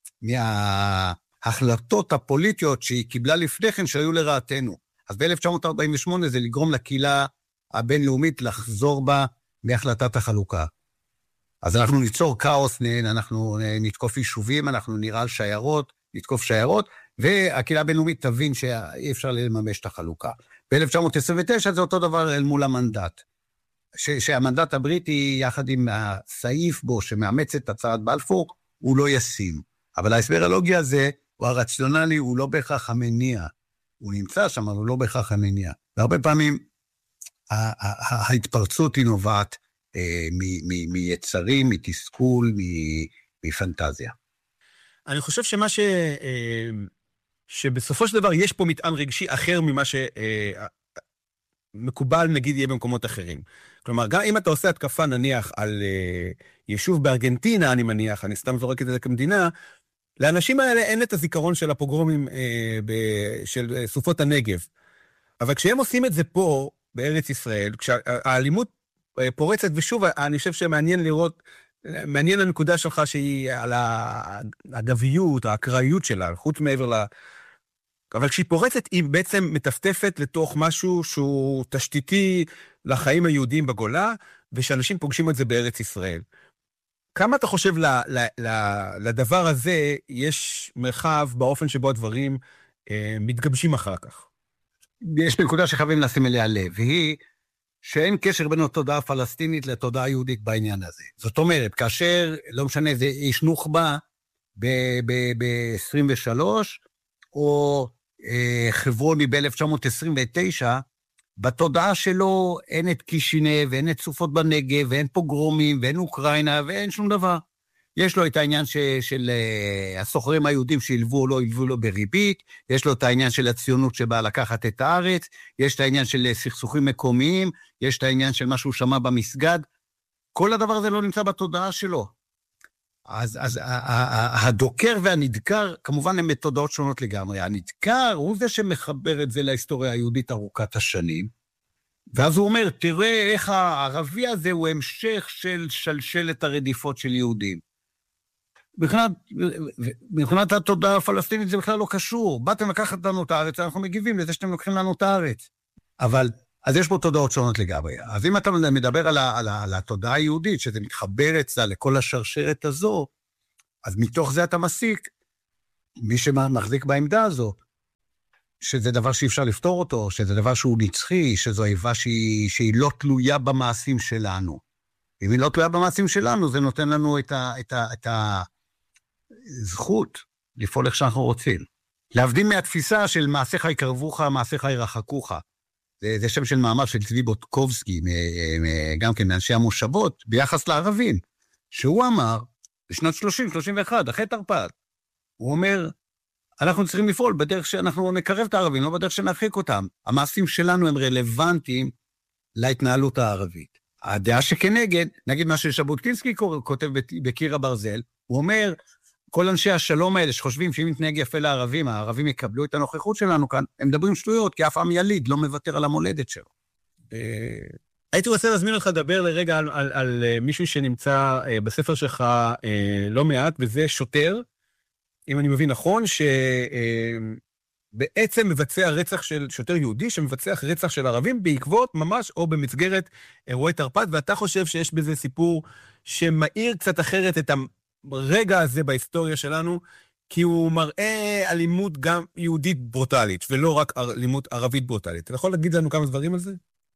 מההחלטות הפוליטיות שהיא קיבלה לפני כן שהיו לרעתנו. אז ב-אלף תשע מאות ארבעים ושמונה זה לגרום לקהילה הבינלאומית לחזור בה מהחלטת החלוקה. אז אנחנו ניצור כאוס, אנחנו נתקוף יישובים, אנחנו נראה על שיירות, נתקוף שיירות, והקהילה הבינלאומית תבין שאי אפשר לממש את החלוקה. ב-אלף תשע מאות עשרים ותשע זה אותו דבר אל מול המנדט. ש- שהמנדט הבריטי, יחד עם הסעיף בו שמאמץ את הצעת בלפור, הוא לא ישים. אבל ההסבר הלוגי הזה, הוא הרציונלי, הוא לא בהכרח המניע. הוא נמצא שם, אבל הוא לא בהכרח המניע. והרבה פעמים, ההתפרצות היא נובעת אה, מ- מ- מיצרים, מתסכול, מ- מפנטזיה. אני חושב שמה ש... אה, שבסופו של דבר יש פה מטען רגשי אחר ממה ש... אה, מקובל, נגיד, יהיה במקומות אחרים. כלומר, גם אם אתה עושה התקפה, נניח, על uh, יישוב בארגנטינה, אני מניח, אני סתם זורק את זה כמדינה, לאנשים האלה אין את הזיכרון של הפוגרומים uh, ב- של uh, סופות הנגב. אבל כשהם עושים את זה פה, בארץ ישראל, כשהאלימות uh, פורצת, ושוב, אני חושב שמעניין לראות, מעניין הנקודה שלך שהיא על הגביות, האקראיות שלה, חוץ מעבר ל... אבל כשהיא פורצת, היא בעצם מטפטפת לתוך משהו שהוא תשתיתי לחיים היהודיים בגולה, ושאנשים פוגשים את זה בארץ ישראל. כמה אתה חושב ל, ל, ל, לדבר הזה יש מרחב באופן שבו הדברים אה, מתגבשים אחר כך? יש נקודה שחייבים לשים אליה לב, והיא שאין קשר בין התודעה הפלסטינית לתודעה היהודית בעניין הזה. זאת אומרת, כאשר, לא משנה, זה איש נוח'בה ב-עשרים ושלוש, או אה, חברוני ב-אלף תשע מאות עשרים ותשע, בתודעה שלו אין את קישינב, ואין את סופות בנגב, ואין פוגרומים, ואין אוקראינה, ואין שום דבר. יש לו את העניין ש, של uh, הסוחרים היהודים שילבו או לא ילבו לו בריבית, יש לו את העניין של הציונות שבאה לקחת את הארץ, יש את העניין של סכסוכים מקומיים, יש את העניין של מה שהוא שמע במסגד, כל הדבר הזה לא נמצא בתודעה שלו. אז, אז הדוקר והנדקר, כמובן הם מתודעות שונות לגמרי. הנדקר הוא זה שמחבר את זה להיסטוריה היהודית ארוכת השנים, ואז הוא אומר, תראה איך הערבי הזה הוא המשך של שלשלת הרדיפות של יהודים. מבחינת, מבחינת התודעה הפלסטינית זה בכלל לא קשור. באתם לקחת לנו את הארץ, אנחנו מגיבים לזה שאתם לוקחים לנו את הארץ. אבל, אז יש פה תודעות שונות לגמרי. אז אם אתה מדבר על, ה, על, ה, על התודעה היהודית, שזה מתחבר אצלה לכל השרשרת הזו, אז מתוך זה אתה מסיק, מי שמחזיק בעמדה הזו, שזה דבר שאי אפשר לפתור אותו, שזה דבר שהוא נצחי, שזו איבה שהיא, שהיא לא תלויה במעשים שלנו. אם היא לא תלויה במעשים שלנו, זה נותן לנו את, ה, את, ה, את הזכות לפעול איך שאנחנו רוצים. להבדיל מהתפיסה של מעשיך יקרבוך, מעשיך ירחקוך. זה, זה שם של מאמר של צבי בוטקובסקי, גם כן מאנשי המושבות, ביחס לערבים, שהוא אמר, בשנת שלושים שלושים ואחת, אחרי תרפ"ט, הוא אומר, אנחנו צריכים לפעול בדרך שאנחנו נקרב את הערבים, לא בדרך שנרחיק אותם. המעשים שלנו הם רלוונטיים להתנהלות הערבית. הדעה שכנגד, נגיד מה ששבוטקינסקי כותב בקיר הברזל, הוא אומר, כל אנשי השלום האלה שחושבים שאם נתנהג יפה לערבים, הערבים יקבלו את הנוכחות שלנו כאן, הם מדברים שטויות, כי אף עם יליד לא מוותר על המולדת שלו. הייתי רוצה להזמין אותך לדבר לרגע על, על, על מישהו שנמצא בספר שלך לא מעט, וזה שוטר, אם אני מבין נכון, שבעצם מבצע רצח של שוטר יהודי, שמבצע רצח של ערבים בעקבות ממש או במסגרת אירועי תרפ"ט, ואתה חושב שיש בזה סיפור שמאיר קצת אחרת את הרגע הזה בהיסטוריה שלנו, כי הוא מראה אלימות גם יהודית ברוטלית, ולא רק אלימות ערבית ברוטלית. אתה יכול להגיד לנו כמה דברים על זה?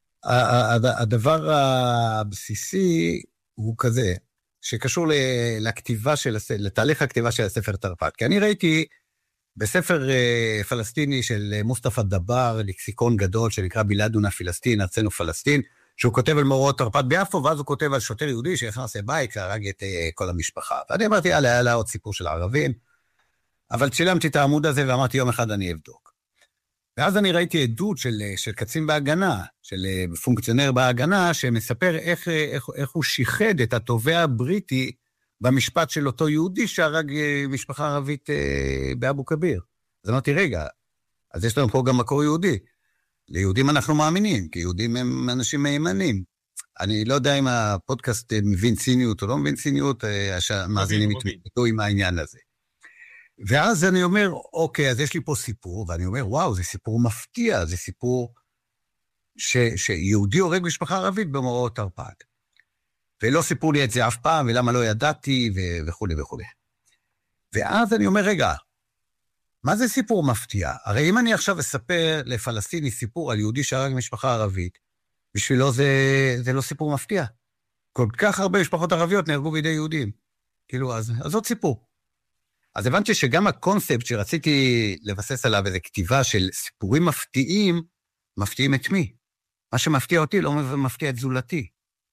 הדבר הבסיסי הוא כזה, שקשור לכתיבה של, לתהליך הכתיבה של הספר תרפ"ט. כי אני ראיתי בספר פלסטיני של מוסטפא דבר, לקסיקון גדול שנקרא בלאדונה פלסטין, ארצנו פלסטין, שהוא כותב על מאורעות תרפ"ט ביפו, ואז הוא כותב על שוטר יהודי שנכנס לבית, להרג את כל המשפחה. ואני אמרתי, יאללה, יאללה, עוד סיפור של הערבים, אבל צילמתי את העמוד הזה ואמרתי, יום אחד אני אבדוק. ואז אני ראיתי עדות של, של קצין בהגנה, של פונקציונר בהגנה, שמספר איך, איך, איך הוא שיחד את התובע הבריטי במשפט של אותו יהודי שהרג משפחה ערבית באבו כביר. אז אמרתי, רגע, אז יש לנו פה גם מקור יהודי. ליהודים אנחנו מאמינים, כי יהודים הם אנשים מהימנים. אני לא יודע אם הפודקאסט מבין ציניות או לא מבין ציניות, המאזינים יתמודדו עם העניין הזה. ואז אני אומר, אוקיי, אז יש לי פה סיפור, ואני אומר, וואו, זה סיפור מפתיע, זה סיפור ש, שיהודי הורג משפחה ערבית במאורעות תרפ"ט. ולא סיפרו לי את זה אף פעם, ולמה לא ידעתי, ו- וכו' וכו'. ואז אני אומר, רגע, מה זה סיפור מפתיע? הרי אם אני עכשיו אספר לפלסטיני סיפור על יהודי שהרג משפחה ערבית, בשבילו זה, זה לא סיפור מפתיע. כל כך הרבה משפחות ערביות נהרגו בידי יהודים. כאילו, אז, אז עוד סיפור. אז הבנתי שגם הקונספט שרציתי לבסס עליו איזו כתיבה של סיפורים מפתיעים, מפתיעים את מי? מה שמפתיע אותי לא מפתיע את זולתי.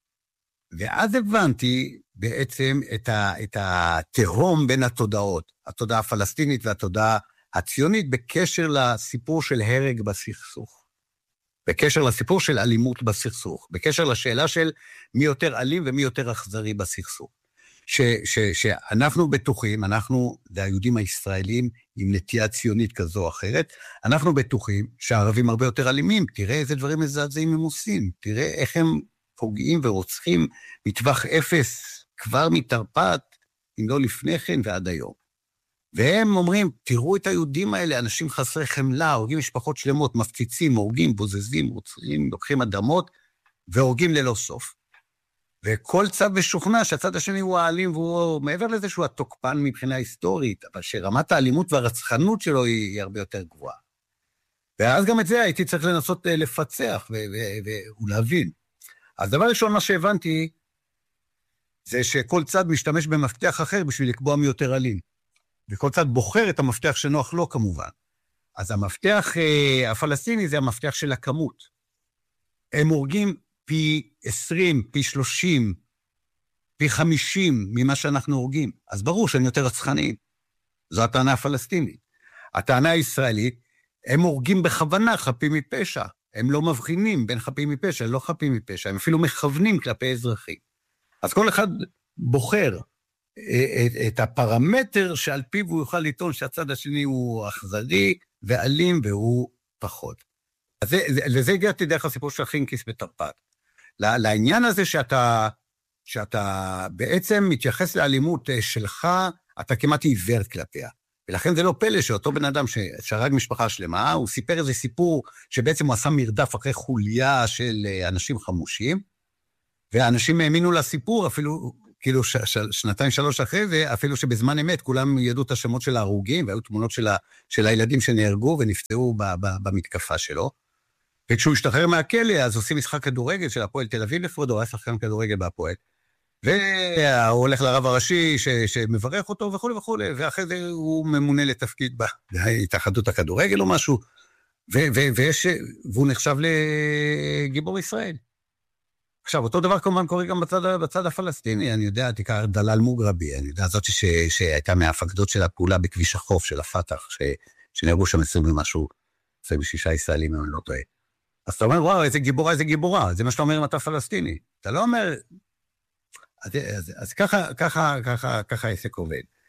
ואז הבנתי בעצם את, ה, את התהום בין התודעות, התודעה הפלסטינית והתודעה הציונית, בקשר לסיפור של הרג בסכסוך, בקשר לסיפור של אלימות בסכסוך, בקשר לשאלה של מי יותר אלים ומי יותר אכזרי בסכסוך. ש, ש, שאנחנו בטוחים, אנחנו, זה היהודים הישראלים עם נטייה ציונית כזו או אחרת, אנחנו בטוחים שהערבים הרבה יותר אלימים, תראה איזה דברים מזעזעים הם עושים, תראה איך הם פוגעים ורוצחים מטווח אפס, כבר מתרפ"ט, אם לא לפני כן ועד היום. והם אומרים, תראו את היהודים האלה, אנשים חסרי חמלה, הורגים משפחות שלמות, מפציצים, הורגים, בוזזים, רוצחים, לוקחים אדמות, והורגים ללא סוף. וכל צד משוכנע שהצד השני הוא האלים, והוא מעבר לזה שהוא התוקפן מבחינה היסטורית, אבל שרמת האלימות והרצחנות שלו היא, היא הרבה יותר גבוהה. ואז גם את זה הייתי צריך לנסות לפצח ולהבין. אז דבר ראשון מה שהבנתי, זה שכל צד משתמש במפתח אחר בשביל לקבוע מי יותר אלים. וכל צד בוחר את המפתח שנוח לו כמובן. אז המפתח הפלסטיני זה המפתח של הכמות. הם הורגים פי עשרים, פי שלושים, פי חמישים ממה שאנחנו הורגים. אז ברור שאני יותר רצחניים. זו הטענה הפלסטינית. הטענה הישראלית, הם הורגים בכוונה חפים מפשע. הם לא מבחינים בין חפים מפשע, לא חפים מפשע. הם אפילו מכוונים כלפי אזרחים. אז כל אחד בוחר את, את הפרמטר שעל פיו הוא יוכל לטעון שהצד השני הוא אכזרי ואלים והוא פחות. אז זה, לזה הגעתי דרך הסיפור של חינקיס בתרפ"ט. לעניין הזה שאתה, שאתה בעצם מתייחס לאלימות שלך, אתה כמעט עיוור כלפיה. ולכן זה לא פלא שאותו בן אדם שהרג משפחה שלמה, הוא סיפר איזה סיפור שבעצם הוא עשה מרדף אחרי חוליה של אנשים חמושים, והאנשים האמינו לסיפור אפילו, כאילו ש, ש, שנתיים שלוש אחרי זה, אפילו שבזמן אמת כולם ידעו את השמות של ההרוגים, והיו תמונות של, ה, של הילדים שנהרגו ונפצעו ב, ב, במתקפה שלו. וכשהוא השתחרר מהכלא, אז עושים משחק כדורגל של הפועל תל אביב לפרודו, היה שחקן כדורגל בהפועל. והוא הולך לרב הראשי ש, שמברך אותו וכו' וכו', ואחרי זה הוא ממונה לתפקיד בהתאחדות הכדורגל או משהו, ו, ו, ויש, והוא נחשב לגיבור ישראל. עכשיו, אותו דבר כמובן קורה גם בצד, בצד הפלסטיני, אני יודע, תיקח דלל מוגרבי, אני יודע, זאת ש, שהייתה מהפקדות של הפעולה בכביש החוף של הפתח, ש, שנהרגו שם עשרים ומשהו, עשרים ושישה ישראלים, אני לא טועה. אז אתה אומר, וואו, איזה גיבורה, איזה גיבורה, זה מה שאתה אומר אם אתה פלסטיני. אתה לא אומר, אז, אז, אז ככה, ככה, ככה, ככה העסק עובד.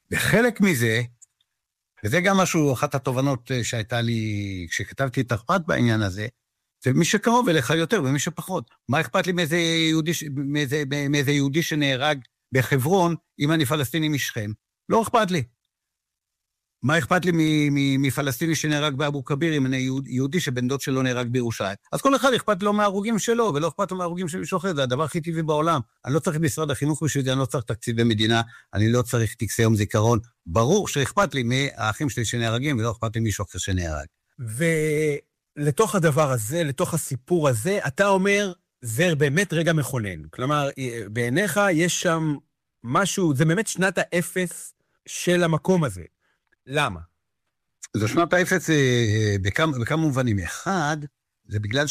וחלק מזה, וזה גם משהו, אחת התובנות שהייתה לי, כשכתבתי את תרפ"ט בעניין הזה, זה מי שקרוב אליך יותר ומי שפחות. מה אכפת לי מאיזה יהודי, מאיזה, מאיזה יהודי שנהרג בחברון, אם אני פלסטיני משכם? לא אכפת לי. מה אכפת לי מפלסטיני שנהרג באבו כביר, אם אני יהודי שבן דוד שלו נהרג בירושלים? אז כל אחד אכפת לו מההרוגים שלו, ולא אכפת לו מההרוגים של מישהו אחר, זה הדבר הכי טבעי בעולם. אני לא צריך משרד החינוך בשביל זה, אני לא צריך תקציבי מדינה, אני לא צריך טקסי יום זיכרון. ברור שאכפת לי מהאחים שלי שנהרגים, ולא אכפת לי מישהו אחר שנהרג. ולתוך הדבר הזה, לתוך הסיפור הזה, אתה אומר, זה באמת רגע מכונן. כלומר, בעיניך יש שם משהו, זה באמת שנת האפס של המקום הזה. למה? זו שנת האפס בכמה, בכמה מובנים. אחד, זה בגלל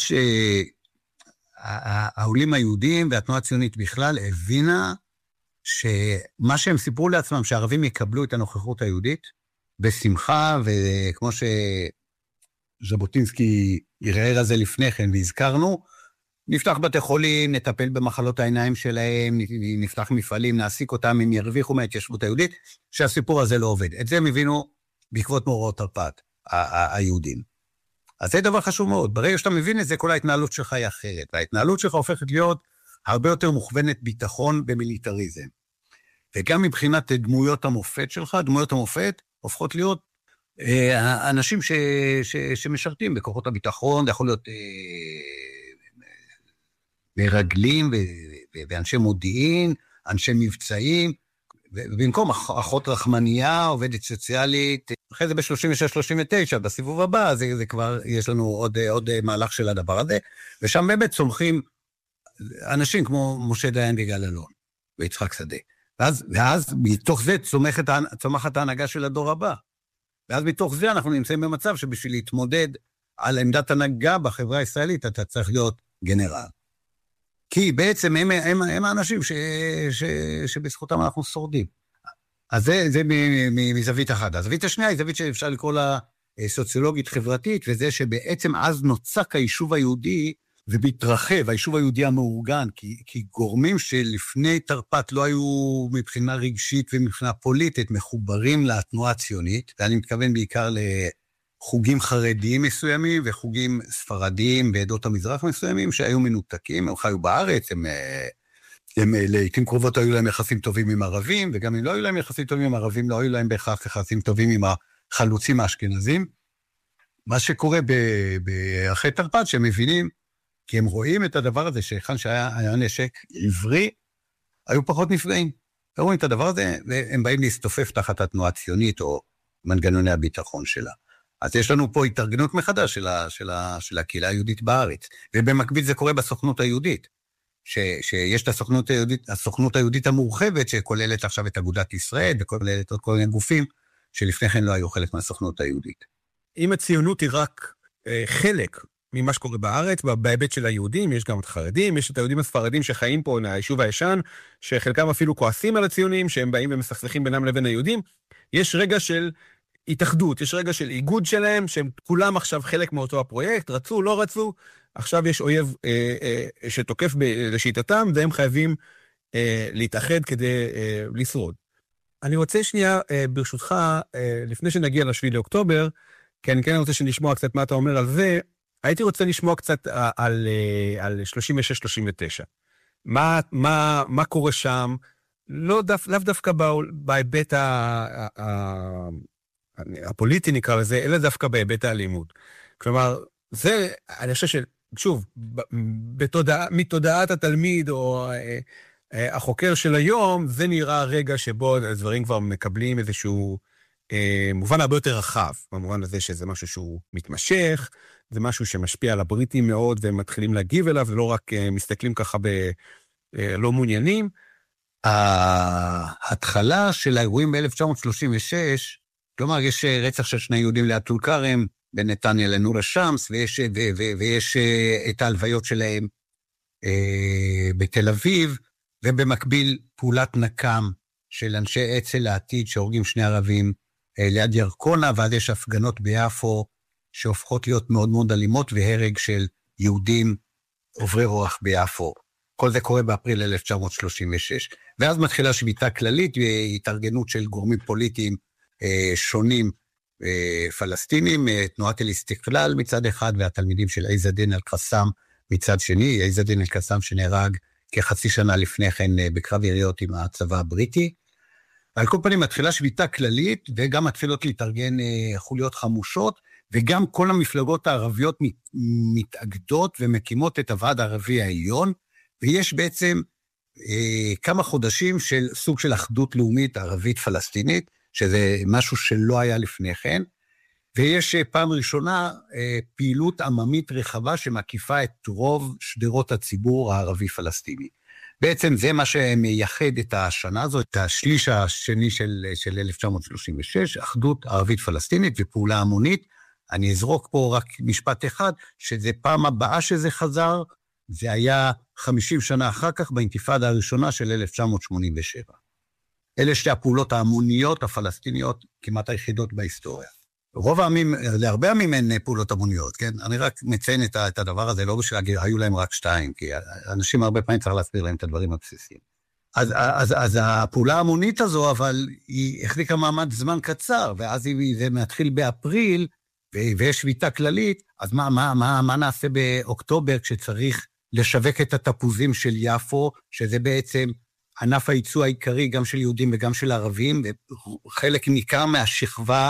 שהעולים היהודים והתנועה הציונית בכלל הבינה שמה שהם סיפרו לעצמם, שהערבים יקבלו את הנוכחות היהודית, בשמחה, וכמו שז'בוטינסקי ערער על זה לפני כן, והזכרנו, נפתח בתי חולים, נטפל במחלות העיניים שלהם, נפתח מפעלים, נעסיק אותם, הם ירוויחו מההתיישבות היהודית, שהסיפור הזה לא עובד. את זה הם הבינו בעקבות מאורעות תרפ"ט, היהודים. אז זה דבר חשוב מאוד. ברגע שאתה מבין את זה, כל ההתנהלות שלך היא אחרת. וההתנהלות שלך הופכת להיות הרבה יותר מוכוונת ביטחון במיליטריזם. וגם מבחינת דמויות המופת שלך, דמויות המופת הופכות להיות אה, אנשים ש, ש, שמשרתים בכוחות הביטחון, זה יכול להיות... אה, מרגלים ואנשי מודיעין, אנשי מבצעים, ובמקום אחות רחמניה, עובדת סוציאלית, אחרי זה ב-שלושים ושש שלושים ותשע, בסיבוב הבא, זה, זה כבר, יש לנו עוד, עוד מהלך של הדבר הזה, ושם באמת צומחים אנשים כמו משה דיין ויגאל אלון, ויצחק שדה. ואז, ואז מתוך זה צומחת, צומחת ההנהגה של הדור הבא. ואז מתוך זה אנחנו נמצאים במצב שבשביל להתמודד על עמדת הנהגה בחברה הישראלית, אתה צריך להיות גנרל. כי בעצם הם, הם, הם האנשים ש, ש, שבזכותם אנחנו שורדים. אז זה, זה מזווית אחת. הזווית השנייה היא זווית שאפשר לקרוא לה סוציולוגית חברתית, וזה שבעצם אז נוצק היישוב היהודי ומתרחב, היישוב היהודי המאורגן, כי, כי גורמים שלפני תרפ"ט לא היו מבחינה רגשית ומבחינה פוליטית מחוברים לתנועה הציונית, ואני מתכוון בעיקר ל... חוגים חרדיים מסוימים וחוגים ספרדיים בעדות המזרח מסוימים שהיו מנותקים, הם חיו בארץ, הם, הם לעתים קרובות היו להם יחסים טובים עם ערבים, וגם אם לא היו להם יחסים טובים עם ערבים, לא היו להם בהכרח יחסים טובים עם החלוצים האשכנזים. מה שקורה אחרי תרפ"ט, שהם מבינים, כי הם רואים את הדבר הזה, שאחד שהיה נשק עברי, היו פחות נפגעים. הם רואים את הדבר הזה, והם באים להסתופף תחת התנועה הציונית, או מנגנוני הביטחון שלה. אז יש לנו פה התארגנות מחדש של, ה, של, ה, של הקהילה היהודית בארץ, ובמקביל זה קורה בסוכנות היהודית, ש, שיש את הסוכנות היהודית, הסוכנות היהודית המורחבת, שכוללת עכשיו את אגודת ישראל, וכוללת עוד כל מיני גופים, שלפני כן לא היו חלק מהסוכנות היהודית. אם הציונות היא רק אה, חלק ממה שקורה בארץ, בהיבט של היהודים, יש גם את החרדים, יש את היהודים הספרדים שחיים פה מהיישוב הישן, שחלקם אפילו כועסים על הציונים, שהם באים ומסכסכים בינם לבין היהודים, יש רגע של התאחדות, יש רגע של איגוד שלהם, שהם כולם עכשיו חלק מאותו הפרויקט, רצו, לא רצו, עכשיו יש אויב אה, אה, שתוקף ב, לשיטתם, והם חייבים אה, להתאחד כדי אה, לשרוד. אני רוצה שנייה, אה, ברשותך, אה, לפני שנגיע לשביעי לאוקטובר, כי אני כן רוצה שנשמוע קצת מה אתה אומר על זה, הייתי רוצה לשמוע קצת על, על, על שלושים ושש שלושים ותשע. מה, מה, מה קורה שם? לא דו, לאו דווקא בהיבט ה... ה הפוליטי נקרא לזה, אלא דווקא בהיבט האלימות. כלומר, זה, אני חושב ששוב, בתודעה, מתודעת התלמיד או אה, אה, החוקר של היום, זה נראה רגע שבו הדברים כבר מקבלים איזשהו אה, מובן הרבה יותר רחב, במובן הזה שזה משהו שהוא מתמשך, זה משהו שמשפיע על הבריטים מאוד, והם מתחילים להגיב אליו, ולא רק אה, מסתכלים ככה בלא מעוניינים. ההתחלה של האירועים ב-אלף תשע מאות שלושים ושש, כלומר, יש רצח של שני יהודים ליד טול כרם, בנתניה לנור השמס, ויש, ו, ו, ויש את ההלוויות שלהם אה, בתל אביב, ובמקביל פעולת נקם של אנשי אצ"ל לעתיד, שהורגים שני ערבים אה, ליד ירקונה, ואז יש הפגנות ביפו, שהופכות להיות מאוד מאוד אלימות, והרג של יהודים עוברי רוח ביפו. כל זה קורה באפריל אלף תשע מאות שלושים ושש, ואז מתחילה שביתה כללית, והתארגנות של גורמים פוליטיים אה, שונים, אה, פלסטינים, אה, תנועת אל-איסתיקלאל מצד אחד, והתלמידים של עז א-דין אל-קסאם מצד שני, עז א-דין אל-קסאם שנהרג כחצי שנה לפני כן אה, בקרב יריות עם הצבא הבריטי. על כל פנים מתחילה שביתה כללית, וגם מתחילות להתארגן אה, חוליות חמושות, וגם כל המפלגות הערביות מת, מתאגדות ומקימות את הוועד הערבי העליון, ויש בעצם אה, כמה חודשים של סוג של אחדות לאומית ערבית פלסטינית, שזה משהו שלא היה לפני כן, ויש אה, פעם ראשונה אה, פעילות עממית רחבה שמקיפה את רוב שדרות הציבור הערבי פלסטיני. בעצם זה מה שמייחד את השנה הזו, את השליש השני של, של אלף תשע מאות שלושים ושש, אחדות ערבית פלסטינית ופעולה המונית. אני אזרוק פה רק משפט אחד, שזה פעם הבאה שזה חזר, זה היה חמישים שנה אחר כך, באינתיפאדה הראשונה של אלף תשע מאות שמונים ושבע. אלה שתי הפעולות ההמוניות הפלסטיניות כמעט היחידות בהיסטוריה. רוב העמים, להרבה עמים אין פעולות המוניות, כן? אני רק מציין את, את הדבר הזה, לא בשביל להגיד, היו להם רק שתיים, כי אנשים הרבה פעמים צריך להסביר להם את הדברים הבסיסיים. אז, אז, אז הפעולה המונית הזו, אבל היא החזיקה מעמד זמן קצר, ואז היא, זה מתחיל באפריל, ויש שביתה כללית, אז מה, מה, מה, מה נעשה באוקטובר כשצריך לשווק את התפוזים של יפו, שזה בעצם ענף הייצוא העיקרי גם של יהודים וגם של ערבים, וחלק ניכר מהשכבה,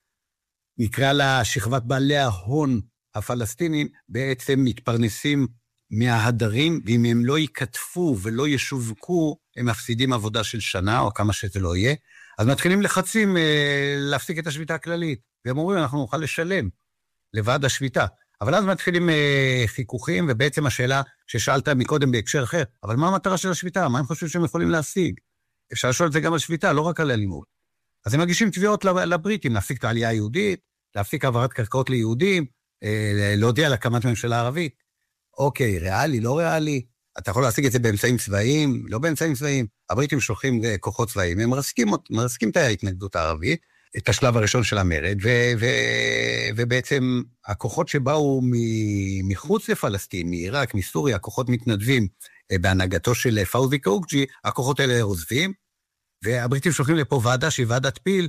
נקרא לה שכבת בעלי ההון הפלסטינים, בעצם מתפרנסים מההדרים, ואם הם לא ייכתפו ולא ישווקו, הם מפסידים עבודה של שנה, או כמה שזה לא יהיה, אז מתחילים לחצים אה, להפסיק את השביתה הכללית, והם אומרים, אנחנו נוכל לשלם לוועד השביתה, אבל אז מתחילים אה, חיכוכים, ובעצם השאלה ששאלת מקודם בהקשר אחר, אבל מה המטרה של השביתה? מה הם חושבים שהם יכולים להשיג? אפשר לשאול את זה גם על שביתה, לא רק על אלימות. אז הם מגישים תביעות לבריטים, להפסיק את העלייה היהודית, להפסיק העברת קרקעות ליהודים, אה, להודיע על הקמת ממשלה ערבית. אוקיי, ריאלי, לא ריאלי, אתה יכול להשיג את זה באמצעים צבאיים, לא באמצעים צבאיים, הבריטים שולחים כוחות צבאיים, הם מרסקים, מרסקים את ההתנגדות הערבית, את השלב הראשון של המרד, ו- ו- ובעצם הכוחות שבאו מחוץ לפלסטין, מעיראק, מסוריה, הכוחות מתנדבים בהנהגתו של פאוזי קאוקג'י, הכוחות האלה עוזבים, והבריטים שולחים לפה ועדה שהיא ועדת פיל,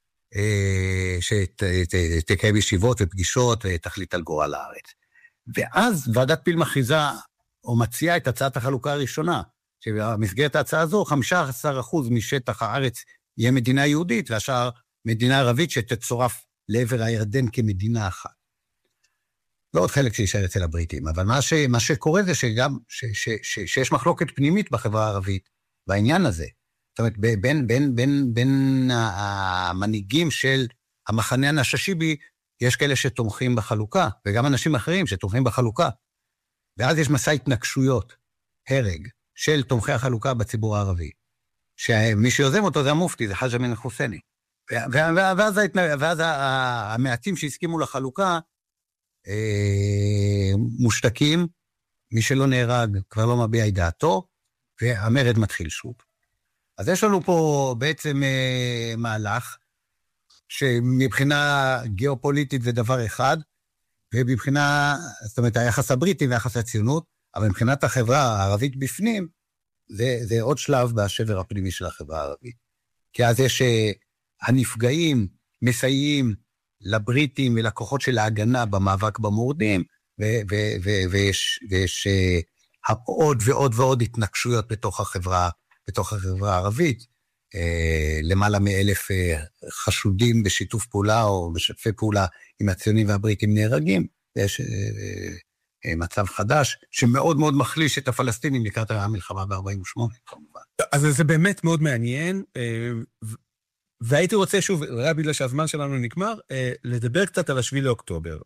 שתקיים ישיבות ופגישות ותחליט על גורל הארץ. ואז ועדת פיל מכריזה, או מציעה את הצעת החלוקה הראשונה, שבמסגרת ההצעה הזו, חמישה עשר אחוז משטח הארץ יהיה מדינה יהודית, והשאר מדינה ערבית שתצורף לעבר הירדן כמדינה אחת. לא עוד חלק שישאר אצל הבריטים, אבל מה, ש, מה שקורה זה שגם, ש, ש, ש, שיש מחלוקת פנימית בחברה הערבית, בעניין הזה. זאת אומרת, בין, בין, בין, בין המנהיגים של המחנה הנששיבי, יש כאלה שתומכים בחלוקה, וגם אנשים אחרים שתומכים בחלוקה. ואז יש מסע התנגשויות, הרג, של תומכי החלוקה בציבור הערבי. שמי שיוזם אותו זה המופתי, זה חאג' אמין אל-חוסייני. ואז, ואז המעטים שהסכימו לחלוקה, מושתקים, מי שלא נהרג כבר לא מביע את דעתו, והמרד מתחיל שוב. אז יש לנו פה בעצם מהלך, שמבחינה גיאופוליטית זה דבר אחד, ומבחינה, זאת אומרת, היחס הבריטי והיחס הציונות, אבל מבחינת החברה הערבית בפנים, זה, זה עוד שלב בשבר הפנימי של החברה הערבית. כי אז יש הנפגעים, מסייעים לבריטים ולכוחות של ההגנה במאבק במורדים, ו- ו- ו- ויש, ויש עוד ועוד ועוד התנגשויות בתוך החברה, בתוך החברה הערבית, למעלה מאלף חשודים בשיתוף פעולה או בשתפי פעולה עם הציונים והבריטים נהרגים, יש מצב חדש שמאוד מאוד מחליש את הפלסטינים לקראת המלחמה ב-ארבעים ושמונה, כמובן. אז זה באמת מאוד מעניין, והייתי רוצה שוב, רק בגלל שהזמן שלנו נגמר, לדבר קצת על השביעי לאוקטובר.